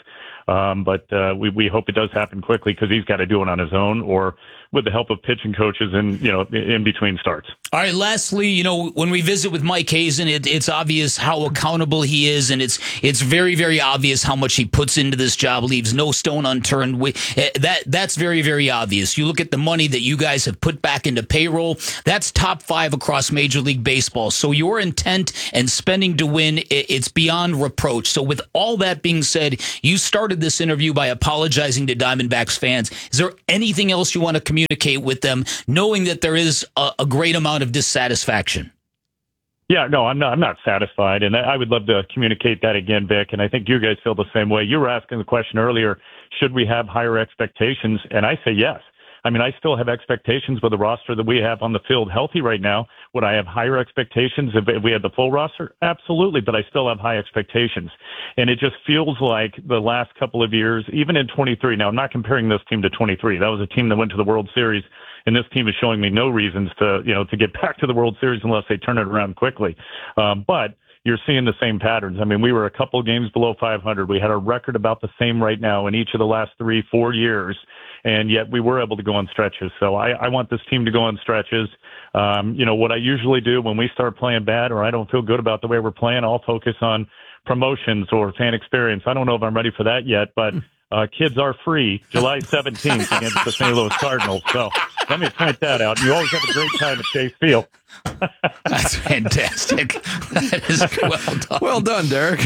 S6: Um, but uh, we, we hope it does happen quickly because he's got to do it on his own or with the help of pitching coaches and, you know, in between starts.
S2: All right, lastly, you know, when we visit with Mike Hazen, it, it's obvious how accountable he is, and it's it's very, very obvious how much he puts into this job, leaves no stone unturned. We, that That's very, very obvious. You look at the money that you guys have put back into payroll, that's top five across Major League Baseball. So your intent and spending to win, it, it's beyond reproach. So with all that being said, you started this interview by apologizing to Diamondbacks fans. Is there anything else you want to communicate with them, knowing that there is a, a great amount of dissatisfaction?
S6: Yeah, no, I'm not. I'm not satisfied, and I would love to communicate that again, Vic. And I think you guys feel the same way. You were asking the question earlier: should we have higher expectations? And I say yes. I mean, I still have expectations with the roster that we have on the field healthy right now. Would I have higher expectations if we had the full roster? Absolutely, but I still have high expectations. And it just feels like the last couple of years, even in twenty-three. Now, I'm not comparing this team to twenty-three. That was a team that went to the World Series. And this team is showing me no reasons to, you know, to get back to the World Series unless they turn it around quickly. Um, but you're seeing the same patterns. I mean, we were a couple games below five hundred. We had a record about the same right now in each of the last three, four years. And yet we were able to go on stretches. So I, I want this team to go on stretches. Um, you know, what I usually do when we start playing bad or I don't feel good about the way we're playing, I'll focus on promotions or fan experience. I don't know if I'm ready for that yet, but uh, kids are free July seventeenth against the Saint Louis Cardinals. So let me point that out. You always have a great time at Chase Field.
S2: That's fantastic. That is well done.
S3: Well done, Derek.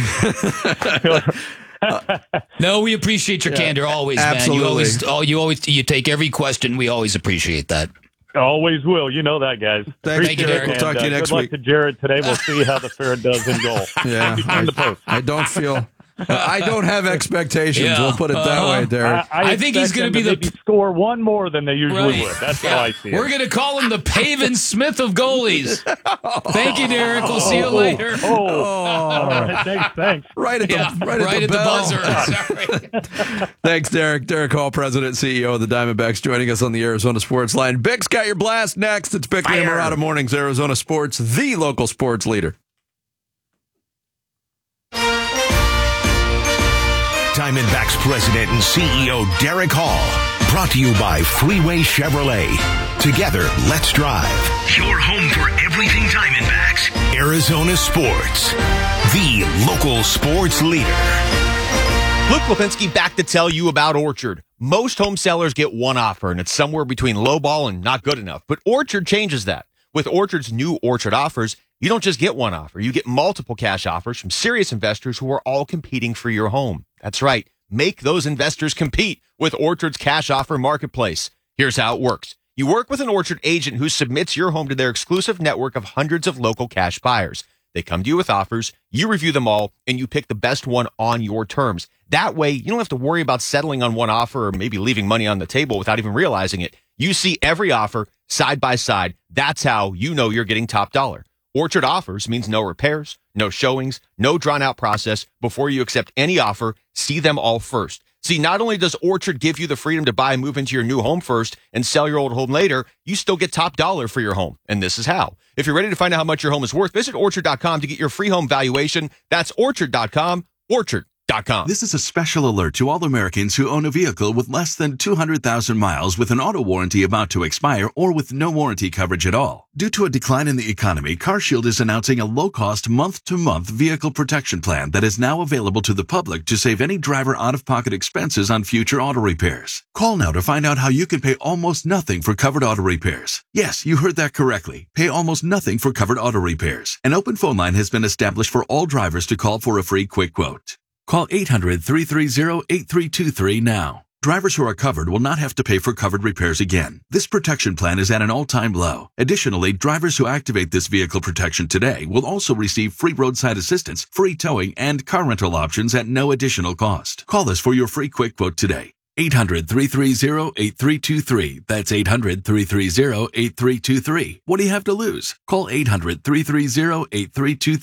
S2: Uh, no, we appreciate your yeah, candor always, absolutely. man. You always, oh, you always, you take every question. We always appreciate that.
S6: Always will. You know that, guys.
S3: Thanks, Thank you, Derek. We'll talk to you uh, next
S6: good
S3: week.
S6: Good luck to Jared today. We'll see how the fair does in goal.
S3: Yeah, I, the post. I don't feel. I don't have expectations. Yeah. We'll put it that uh, way, Derek.
S6: I, I,
S2: I think he's going to be the
S6: maybe score one more than they usually right. would. That's yeah. how I see it.
S2: We're going to call him the Pavin Smith of goalies. Thank you, Derek. We'll see you later.
S6: Oh, oh. All right. Thanks. Thanks.
S3: Right at the
S2: yeah,
S3: right,
S2: right
S3: at the,
S2: at the buzzer. Sorry.
S3: Thanks, Derek. Derek Hall, President and C E O of the Diamondbacks, joining us on the Arizona Sports Line. Bick's got your blast next. It's Bickley and Murata Mornings, Arizona Sports, the local sports leader.
S11: Diamondbacks President and C E O Derek Hall. Brought to you by Freeway Chevrolet. Together, let's drive. Your home for everything Diamondbacks. Arizona Sports. The local sports leader.
S7: Luke Lipinski back to tell you about Orchard. Most home sellers get one offer, and it's somewhere between lowball and not good enough. But Orchard changes that. With Orchard's new Orchard offers, you don't just get one offer. You get multiple cash offers from serious investors who are all competing for your home. That's right. Make those investors compete with Orchard's cash offer marketplace. Here's how it works. You work with an Orchard agent who submits your home to their exclusive network of hundreds of local cash buyers. They come to you with offers, you review them all, and you pick the best one on your terms. That way, you don't have to worry about settling on one offer or maybe leaving money on the table without even realizing it. You see every offer side by side. That's how you know you're getting top dollar. Orchard offers means no repairs, no showings, no drawn-out process. Before you accept any offer, see them all first. See, not only does Orchard give you the freedom to buy and move into your new home first and sell your old home later, you still get top dollar for your home. And this is how. If you're ready to find out how much your home is worth, visit Orchard dot com to get your free home valuation. That's Orchard dot com, Orchard dot com.
S8: This is a special alert to all Americans who own a vehicle with less than two hundred thousand miles with an auto warranty about to expire or with no warranty coverage at all. Due to a decline in the economy, CarShield is announcing a low-cost month-to-month vehicle protection plan that is now available to the public to save any driver out-of-pocket expenses on future auto repairs. Call now to find out how you can pay almost nothing for covered auto repairs. Yes, you heard that correctly. Pay almost nothing for covered auto repairs. An open phone line has been established for all drivers to call for a free quick quote. Call eight hundred, three three zero, eight three two three now. Drivers who are covered will not have to pay for covered repairs again. This protection plan is at an all-time low. Additionally, drivers who activate this vehicle protection today will also receive free roadside assistance, free towing, and car rental options at no additional cost. Call us for your free quick quote today. eight hundred, three three zero, eight three two three. That's eight hundred, three three zero, eight three two three. What do you have to lose? Call eight hundred, three three zero, eight three two three.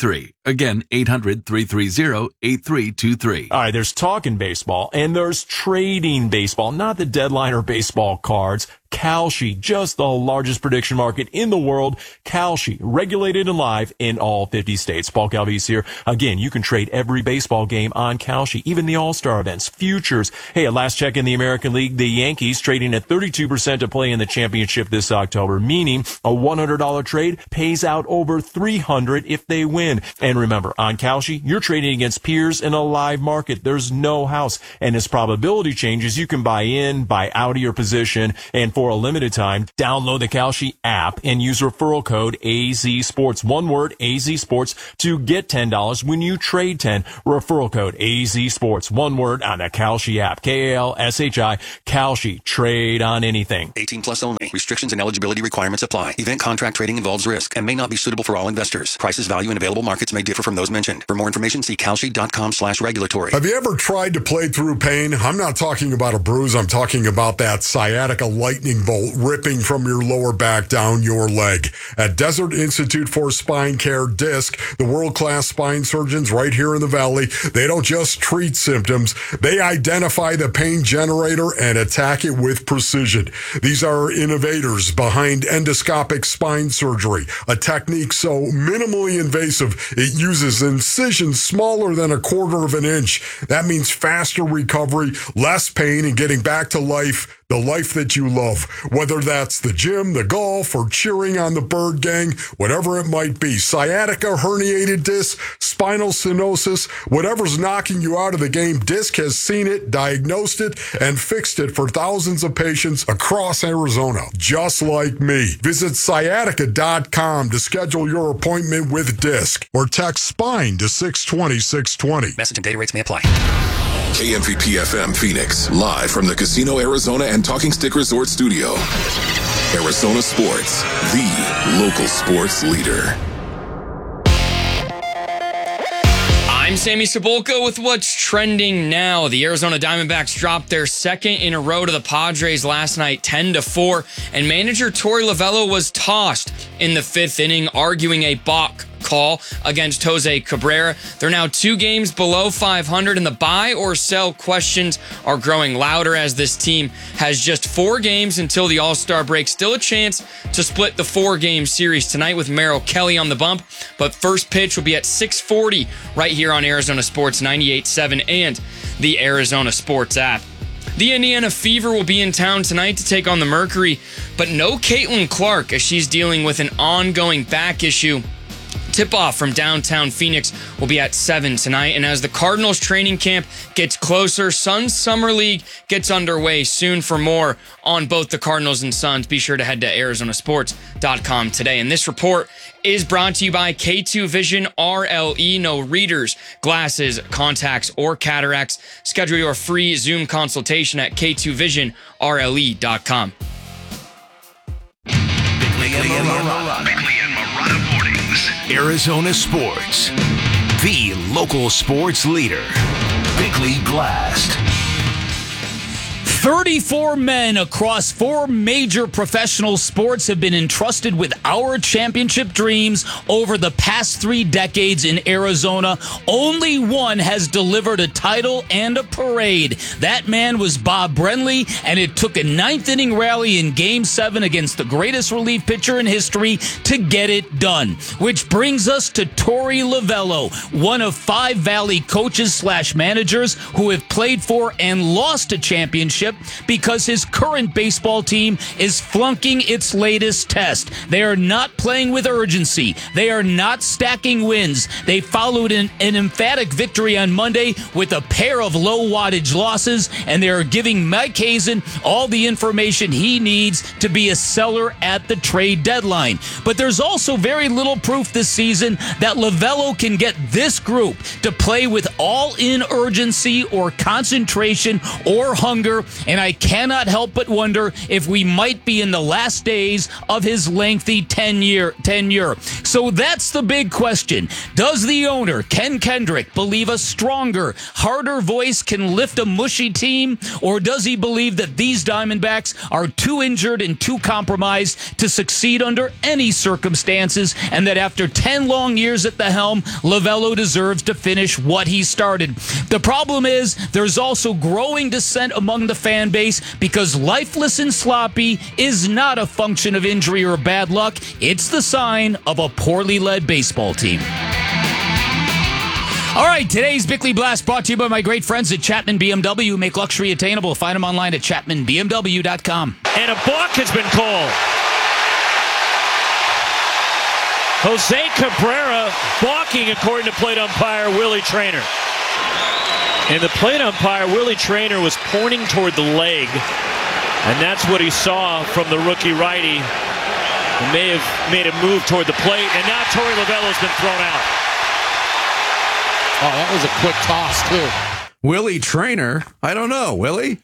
S8: Again, eight hundred, three three zero, eight three two three.
S9: All right, there's talking baseball and there's trading baseball, not the deadline or baseball cards. Kalshi, just the largest prediction market in the world. Kalshi, regulated and live in all fifty states. Paul Calvise here. Again, you can trade every baseball game on Kalshi, even the All-Star events, futures. Hey, at last check in the American League, the Yankees trading at thirty-two percent to play in the championship this October, meaning a one hundred dollars trade pays out over three hundred dollars if they win. And remember, on Kalshi, you're trading against peers in a live market. There's no house. And as probability changes, you can buy in, buy out of your position, and for a limited time, download the Kalshi app and use referral code A Z Sports. One word, A Z Sports, to get ten dollars when you trade ten. Referral code A Z Sports. One word on the Kalshi app. K A L S H I. Kalshi. Trade on anything.
S10: eighteen plus only. Restrictions and eligibility requirements apply. Event contract trading involves risk and may not be suitable for all investors. Prices, value, and available markets may differ from those mentioned. For more information, see kalshi.com slash regulatory.
S23: Have you ever tried to play through pain? I'm not talking about a bruise. I'm talking about that sciatica lightning bolt ripping from your lower back down your leg. At Desert Institute for Spine Care, DISC, the world-class spine surgeons right here in the Valley, they don't just treat symptoms. They identify the pain generator and attack it with precision. These are innovators behind endoscopic spine surgery, a technique so minimally invasive it uses incisions smaller than a quarter of an inch. That means faster recovery, less pain, and getting back to life, the life that you love. Whether that's the gym, the golf, or cheering on the Bird Gang, whatever it might be. Sciatica, herniated disc, spinal stenosis, whatever's knocking you out of the game, DISC has seen it, diagnosed it, and fixed it for thousands of patients across Arizona, just like me. Visit sciatica dot com to schedule your appointment with DISC, or text SPINE to six twenty, six twenty.
S10: Message and data rates may apply.
S24: K M V P F M Phoenix, live from the Casino Arizona and Talking Stick Resort Studio. Arizona Sports, the local sports leader.
S4: I'm Sammy Cebulka with what's trending now. The Arizona Diamondbacks dropped their second in a row to the Padres last night, ten to four, and manager Torey Lovullo was tossed in the fifth inning, arguing a balk call against Jose Cabrera. They're now two games below five hundred, and the buy or sell questions are growing louder as this team has just four games until the All-Star break. Still a chance to split the four-game series tonight with Merrill Kelly on the bump, but first pitch will be at six forty right here on Arizona Sports ninety-eight point seven and the Arizona Sports app. The Indiana Fever will be in town tonight to take on the Mercury, but no Caitlin Clark as she's dealing with an ongoing back issue. Tip-off from downtown Phoenix will be at seven tonight. And as the Cardinals training camp gets closer, Suns Summer League gets underway soon. For more on both the Cardinals and Suns, be sure to head to arizona sports dot com today. And this report is brought to you by K two Vision R L E. No readers, glasses, contacts, or cataracts. Schedule your free Zoom consultation at K two vision R L E dot com.
S11: Bickley and Marotta. Bickley and Marotta Mornings. Arizona Sports, the local sports leader. Bickley Blast.
S2: thirty-four men across four major professional sports have been entrusted with our championship dreams over the past three decades in Arizona. Only one has delivered a title and a parade. That man was Bob Brenly, and it took a ninth inning rally in Game seven against the greatest relief pitcher in history to get it done. Which brings us to Torey Lovullo, one of five Valley coaches slash managers who have played for and lost a championship because his current baseball team is flunking its latest test. They are not playing with urgency. They are not stacking wins. They followed an, an emphatic victory on Monday with a pair of low wattage losses, and they are giving Mike Hazen all the information he needs to be a seller at the trade deadline. But there's also very little proof this season that Lovullo can get this group to play with all-in urgency or concentration or hunger and I cannot help but wonder if we might be in the last days of his lengthy tenure. tenure. So that's the big question. Does the owner, Ken Kendrick, believe a stronger, harder voice can lift a mushy team, or does he believe that these Diamondbacks are too injured and too compromised to succeed under any circumstances, and that after ten long years at the helm, Lovullo deserves to finish what he started? The problem is there's also growing dissent among the fan base because lifeless and sloppy is not a function of injury or bad luck. It's the sign of a poorly led baseball team. All right, today's Bickley Blast brought to you by my great friends at Chapman B M W, who make luxury attainable. Find them online at chapman b m w dot com.
S1: And a balk has been called. Jose Cabrera balking, according to plate umpire Willie Traynor. And the plate umpire, Willie Traynor, was pointing toward the leg. And that's what he saw from the rookie righty. He may have made a move toward the plate. And now Torey Lovullo's been thrown out.
S5: Oh, that was a quick toss, too.
S3: Willie Traynor? I don't know. Willie?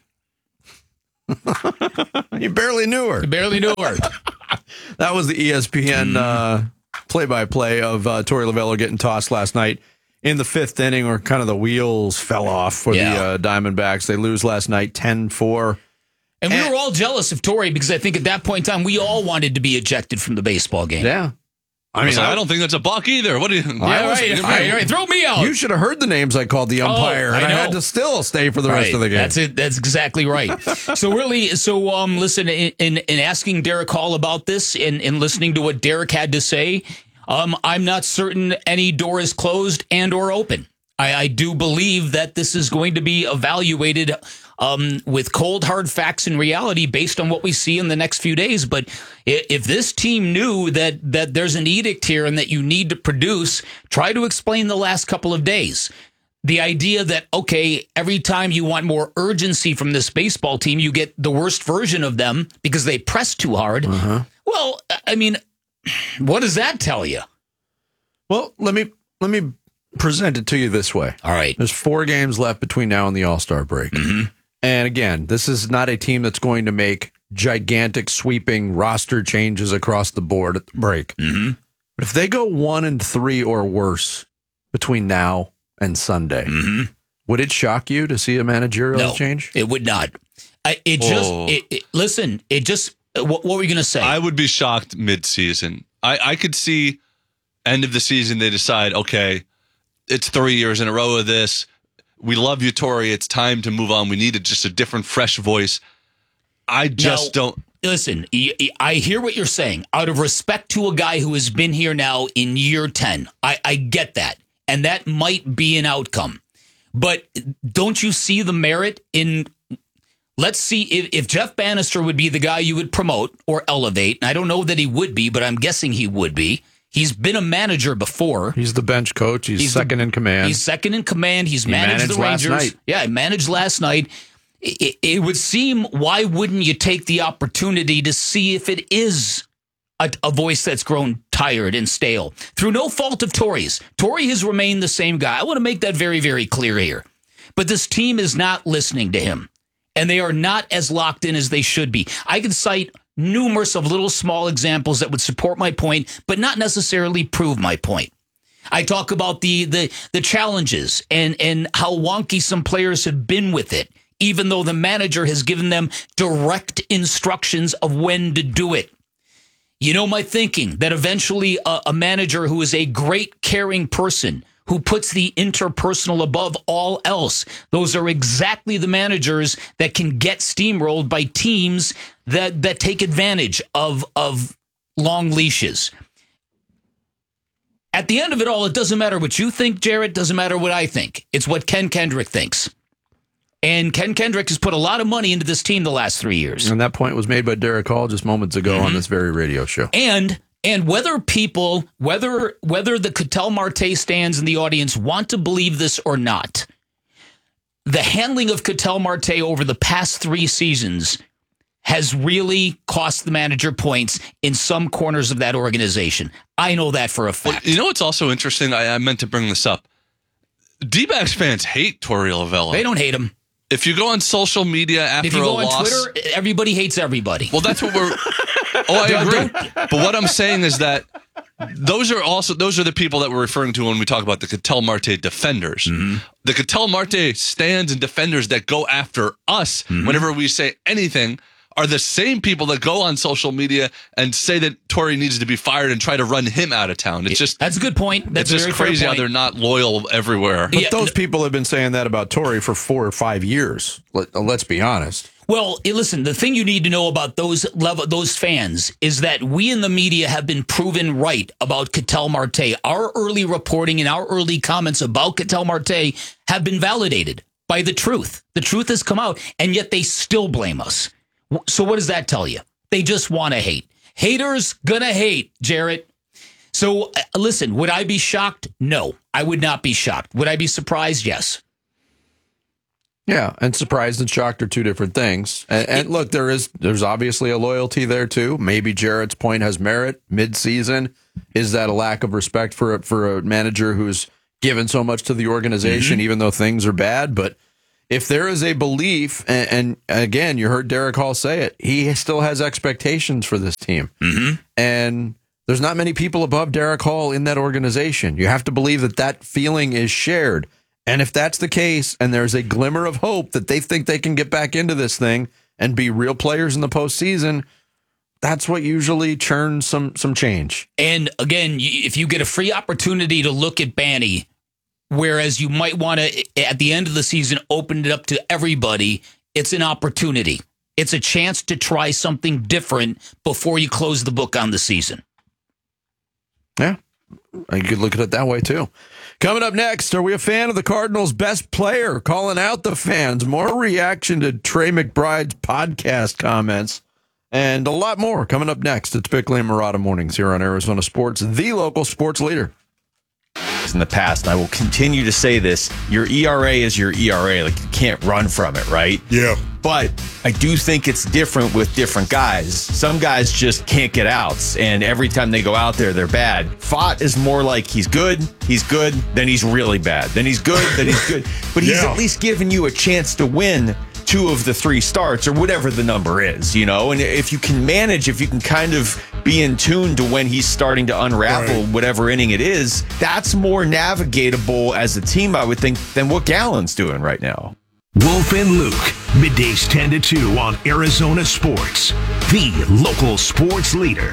S3: You barely knew her.
S2: You barely knew her.
S3: That was the E S P N uh, play-by-play of uh, Torey Lovullo getting tossed last night in the fifth inning, where kind of the wheels fell off for
S2: Yeah.
S3: the uh, Diamondbacks. They lose last night ten four.
S2: And we were all jealous of Torey because I think at that point in time, we all wanted to be ejected from the baseball game.
S3: Yeah.
S12: I mean, I, I don't think that's a buck either. What do you?
S2: Yeah, right. All right, all right. Throw me out.
S3: You should have heard the names I called the umpire,
S2: Oh, I
S3: and I,
S2: know.
S3: had to still stay for the
S2: Right.
S3: rest of the game.
S2: That's it. That's exactly right. So really, so um, listen, in, in, in asking Derek Hall about this and, and listening to what Derek had to say, um, I'm not certain any door is closed and or open. I, I do believe that this is going to be evaluated um, with cold, hard facts and reality based on what we see in the next few days. But i- if this team knew that that there's an edict here and that you need to produce, try to explain the last couple of days. The idea that, okay, every time you want more urgency from this baseball team, you get the worst version of them because they press too hard. Well, I mean, what does that tell you?
S3: Well, let me let me present it to you this way.
S2: All right.
S3: There's four games left between now and the All-Star break.
S2: Mm-hmm.
S3: And again, this is not a team that's going to make gigantic sweeping roster changes across the board at the break.
S2: Mm-hmm.
S3: But if they go one and three or worse between now and Sunday,
S2: Mm-hmm.
S3: would it shock you to see a managerial
S2: No,
S3: change?
S2: it would not. I, it just,
S12: Oh.
S2: it, it, listen, it just, what, what were you going to say?
S12: I would be shocked mid-season. I, I could see end of the season they decide, okay, it's three years in a row of this. We love you, Torey. It's time to move on. We needed just a different, fresh voice. I just
S2: Now,
S12: don't.
S2: Listen, y- y- I hear what you're saying. Out of respect to a guy who has been here now in year ten, I, I get that. And that might be an outcome. But don't you see the merit in, let's see, if, if Jeff Bannister would be the guy you would promote or elevate, and I don't know that he would be, but I'm guessing he would be. He's been a manager before.
S3: He's the bench coach. He's,
S2: He's the-
S3: second in command.
S2: He's second in command. He's
S3: He
S2: managed,
S3: managed
S2: the
S3: last
S2: Rangers.
S3: night.
S2: Yeah, he managed last night. It, it would seem, why wouldn't you take the opportunity to see if it is a, a voice that's grown tired and stale through no fault of Torey's? Torey has remained the same guy. I want to make that very, very clear here. But this team is not listening to him, and they are not as locked in as they should be. I can cite numerous of little small examples that would support my point, but not necessarily prove my point. I talk about the the the challenges and and how wonky some players have been with it, even though the manager has given them direct instructions of when to do it. You know my thinking that eventually a, a manager who is a great caring person, who puts the interpersonal above all else, those are exactly the managers that can get steamrolled by teams that that take advantage of of long leashes. At the end of it all, it doesn't matter what you think, Jarrett. Doesn't matter what I think. It's what Ken Kendrick thinks. And Ken Kendrick has put a lot of money into this team the last three years.
S3: And that point was made by Derek Hall just moments ago
S2: Mm-hmm.
S3: on this very radio show.
S2: And and whether people, whether whether the Ketel Marte stands in the audience want to believe this or not, the handling of Ketel Marte over the past three seasons has really cost the manager points in some corners of that organization. I know that for a fact.
S12: You know what's also interesting? I, I meant to bring this up. D-backs fans hate Torey Lovullo.
S2: They don't hate him.
S12: if you go on social media after
S2: If you
S12: a
S2: go on
S12: loss,
S2: Twitter, everybody hates everybody.
S12: well, that's what we're. Oh, I agree. But what I'm saying is that those are also those are the people that we're referring to when we talk about the Ketel Marte defenders.
S2: Mm-hmm.
S12: The Ketel Marte stands and defenders that go after us
S2: Mm-hmm.
S12: whenever we say anything are the same people that go on social media and say that Torrey needs to be fired and try to run him out of town. It's just
S2: that's a good point. That's
S12: it's
S2: a
S12: just
S2: very fair
S12: crazy how
S2: point.
S12: they're not loyal everywhere.
S3: But those people have been saying that about Torrey for four or five years. Let, let's be honest.
S2: Well, eh, listen, the thing you need to know about those level, those fans is that we in the media have been proven right about Ketel Marte. Our early reporting and our early comments about Ketel Marte have been validated by the truth. The truth has come out, and yet they still blame us. So what does that tell you? They just want to hate. Haters gonna hate, Jarrett. So uh, listen, would I be shocked? No, I would not be shocked. Would I be surprised? Yes.
S3: Yeah, and surprised and shocked are two different things. And, and look, there is there's obviously a loyalty there too. Maybe Jarrett's point has merit. Mid-season, is that a lack of respect for a, for a manager who's given so much to the organization,
S2: Mm-hmm.
S3: even though things are bad? But if there is a belief, and, and again, you heard Derek Hall say it, he still has expectations for this team,
S2: mm-hmm.
S3: and there's not many people above Derek Hall in that organization. You have to believe that that feeling is shared. And if that's the case, and there's a glimmer of hope that they think they can get back into this thing and be real players in the postseason, that's what usually churns some some change.
S2: And again, if you get a free opportunity to look at Banny, whereas you might want to, at the end of the season, open it up to everybody, it's an opportunity. It's a chance to try something different before you close the book on the season.
S3: Yeah, you could look at it that way, too. Coming up next, are we a fan of the Cardinals' best player? Calling out the fans. More reaction to Trey McBride's podcast comments. And a lot more coming up next. It's Bickley and Murata Mornings here on Arizona Sports, the local sports leader.
S7: In the past, and I will continue to say this, your E R A is your E R A. Like, you can't run from it, right?
S23: Yeah.
S7: But I do think it's different with different guys. Some guys just can't get outs, and every time they go out there, they're bad. Fott is more like he's good, he's good, then he's really bad. Then he's good, then he's good. But he's
S23: Yeah.
S7: at least giving you a chance to win two of the three starts or whatever the number is, you know? And if you can manage, if you can kind of be in tune to when he's starting to unravel
S23: Right.
S7: whatever inning it is, that's more navigatable as a team, I would think, than what Gallen's doing right now.
S11: Wolf and Luke, middays ten to two on Arizona Sports, the local sports leader.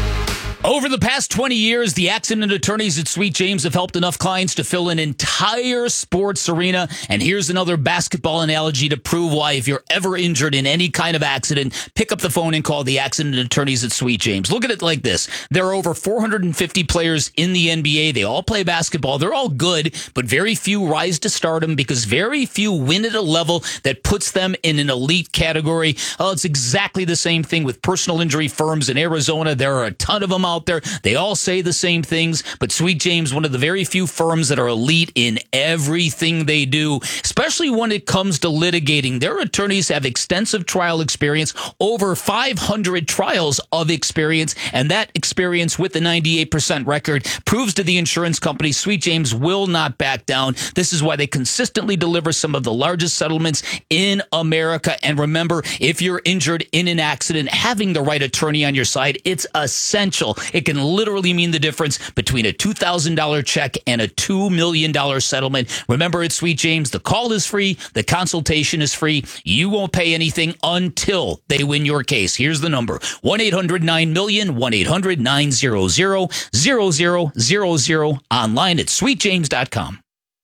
S2: Over the past twenty years, the accident attorneys at Sweet James have helped enough clients to fill an entire sports arena. And here's another basketball analogy to prove why, if you're ever injured in any kind of accident, pick up the phone and call the accident attorneys at Sweet James. Look at it like this. There are over four hundred fifty players in the N B A. They all play basketball. They're all good, but very few rise to stardom because very few win at a level that puts them in an elite category. Oh, it's exactly the same thing with personal injury firms in Arizona. There are a ton of them out there. They all say the same things, but Sweet James, one of the very few firms that are elite in everything they do, especially when it comes to litigating. Their attorneys have extensive trial experience, over five hundred trials of experience, and that experience with the ninety-eight percent record proves to the insurance company Sweet James will not back down. This is why they consistently deliver some of the largest settlements in America. And remember, if you're injured in an accident, having the right attorney on your side, it's essential. It can literally mean the difference between a two thousand dollars check and a two million dollars settlement. Remember, at Sweet James, the call is free, the consultation is free. You won't pay anything until they win your case. Here's the number: one eight hundred nine million, one eight hundred nine hundred, zero zero zero zero, online at sweet james dot com.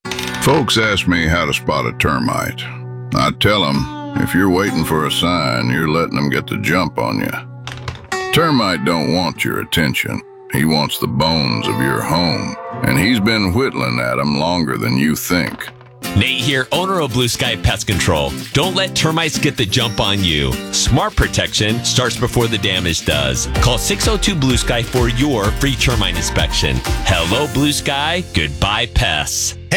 S13: Folks ask me how to spot a termite. I tell them, if you're waiting for a sign, you're letting them get the jump on you. Termite don't want your attention. He wants the bones of your home, and he's been whittling at them longer than you think.
S14: Nate here, owner of Blue Sky Pest Control. Don't let termites get the jump on you. Smart protection starts before the damage does. Call six oh two Blue Sky for your free termite inspection. Hello, Blue Sky. Goodbye, pests.
S7: Hey,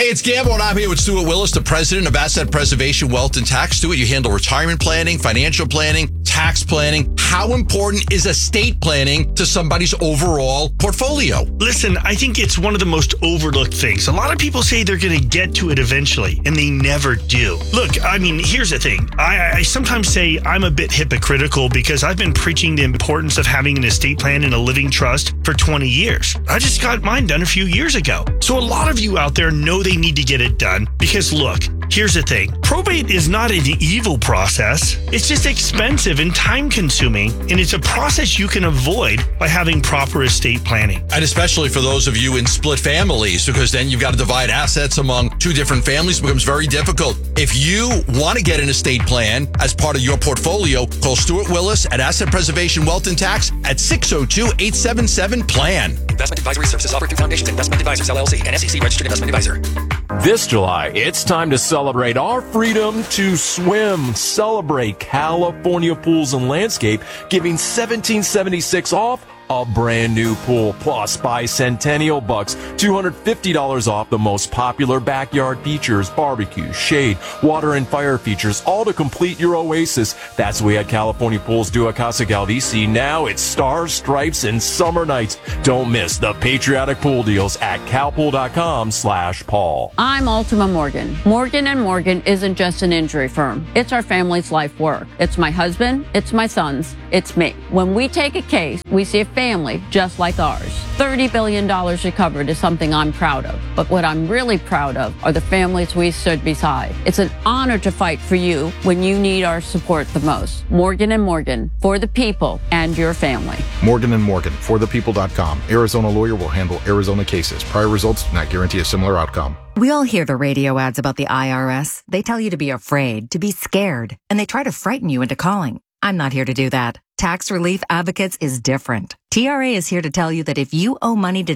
S15: Hey, it's Gamble, and I'm here with Stuart Willis, the president of Asset Preservation, Wealth, and Tax. Stuart, you handle retirement planning, financial planning, tax planning. How important is estate planning to somebody's overall portfolio?
S16: Listen, I think it's one of the most overlooked things. A lot of people say they're going to get to it eventually, and they never do. Look, I mean, here's the thing. I, I sometimes say I'm a bit hypocritical because I've been preaching the importance of having an estate plan and a living trust for twenty years. I just got mine done a few years ago. So a lot of you out there know they need to get it done because look, here's the thing. Probate is not an evil process. It's just expensive and time consuming, and it's a process you can avoid by having proper estate planning.
S15: And especially for those of you in split families, because then you've got to divide assets among two different families. It becomes very difficult. If you want to get an estate plan as part of your portfolio, call Stuart Willis at Asset Preservation, Wealth, and Tax at six oh two, eight seven seven, PLAN.
S10: Investment advisory services offered through Foundations Investment Advisors, L L C, and S E C registered investment advisor.
S9: This July, it's time to celebrate our freedom to swim. Celebrate California Pools and Landscape, giving seventeen seventy-six off a brand new pool. Plus, buy Centennial Bucks, two hundred fifty dollars off the most popular backyard features, barbecue, shade, water, and fire features, all to complete your oasis. That's the way at California Pools do at Casa Galdici. Now it's stars, stripes, and summer nights. Don't miss the patriotic pool deals at calpool.com slash Paul.
S18: I'm Ultima Morgan. Morgan and Morgan isn't just an injury firm. It's our family's life work. It's my husband. It's my sons. It's me. When we take a case, we see a family just like ours. thirty billion dollars recovered is something I'm proud of. But what I'm really proud of are the families we stood beside. It's an honor to fight for you when you need our support the most. Morgan and Morgan, for the people and your family.
S19: Morgan and Morgan, for the people dot com. Arizona lawyer will handle Arizona cases. Prior results do not guarantee a similar outcome.
S25: We all hear the radio ads about the I R S. They tell you to be afraid, to be scared, and they try to frighten you into calling. I'm not here to do that. Tax Relief Advocates is different. T R A is here to tell you that if you owe money to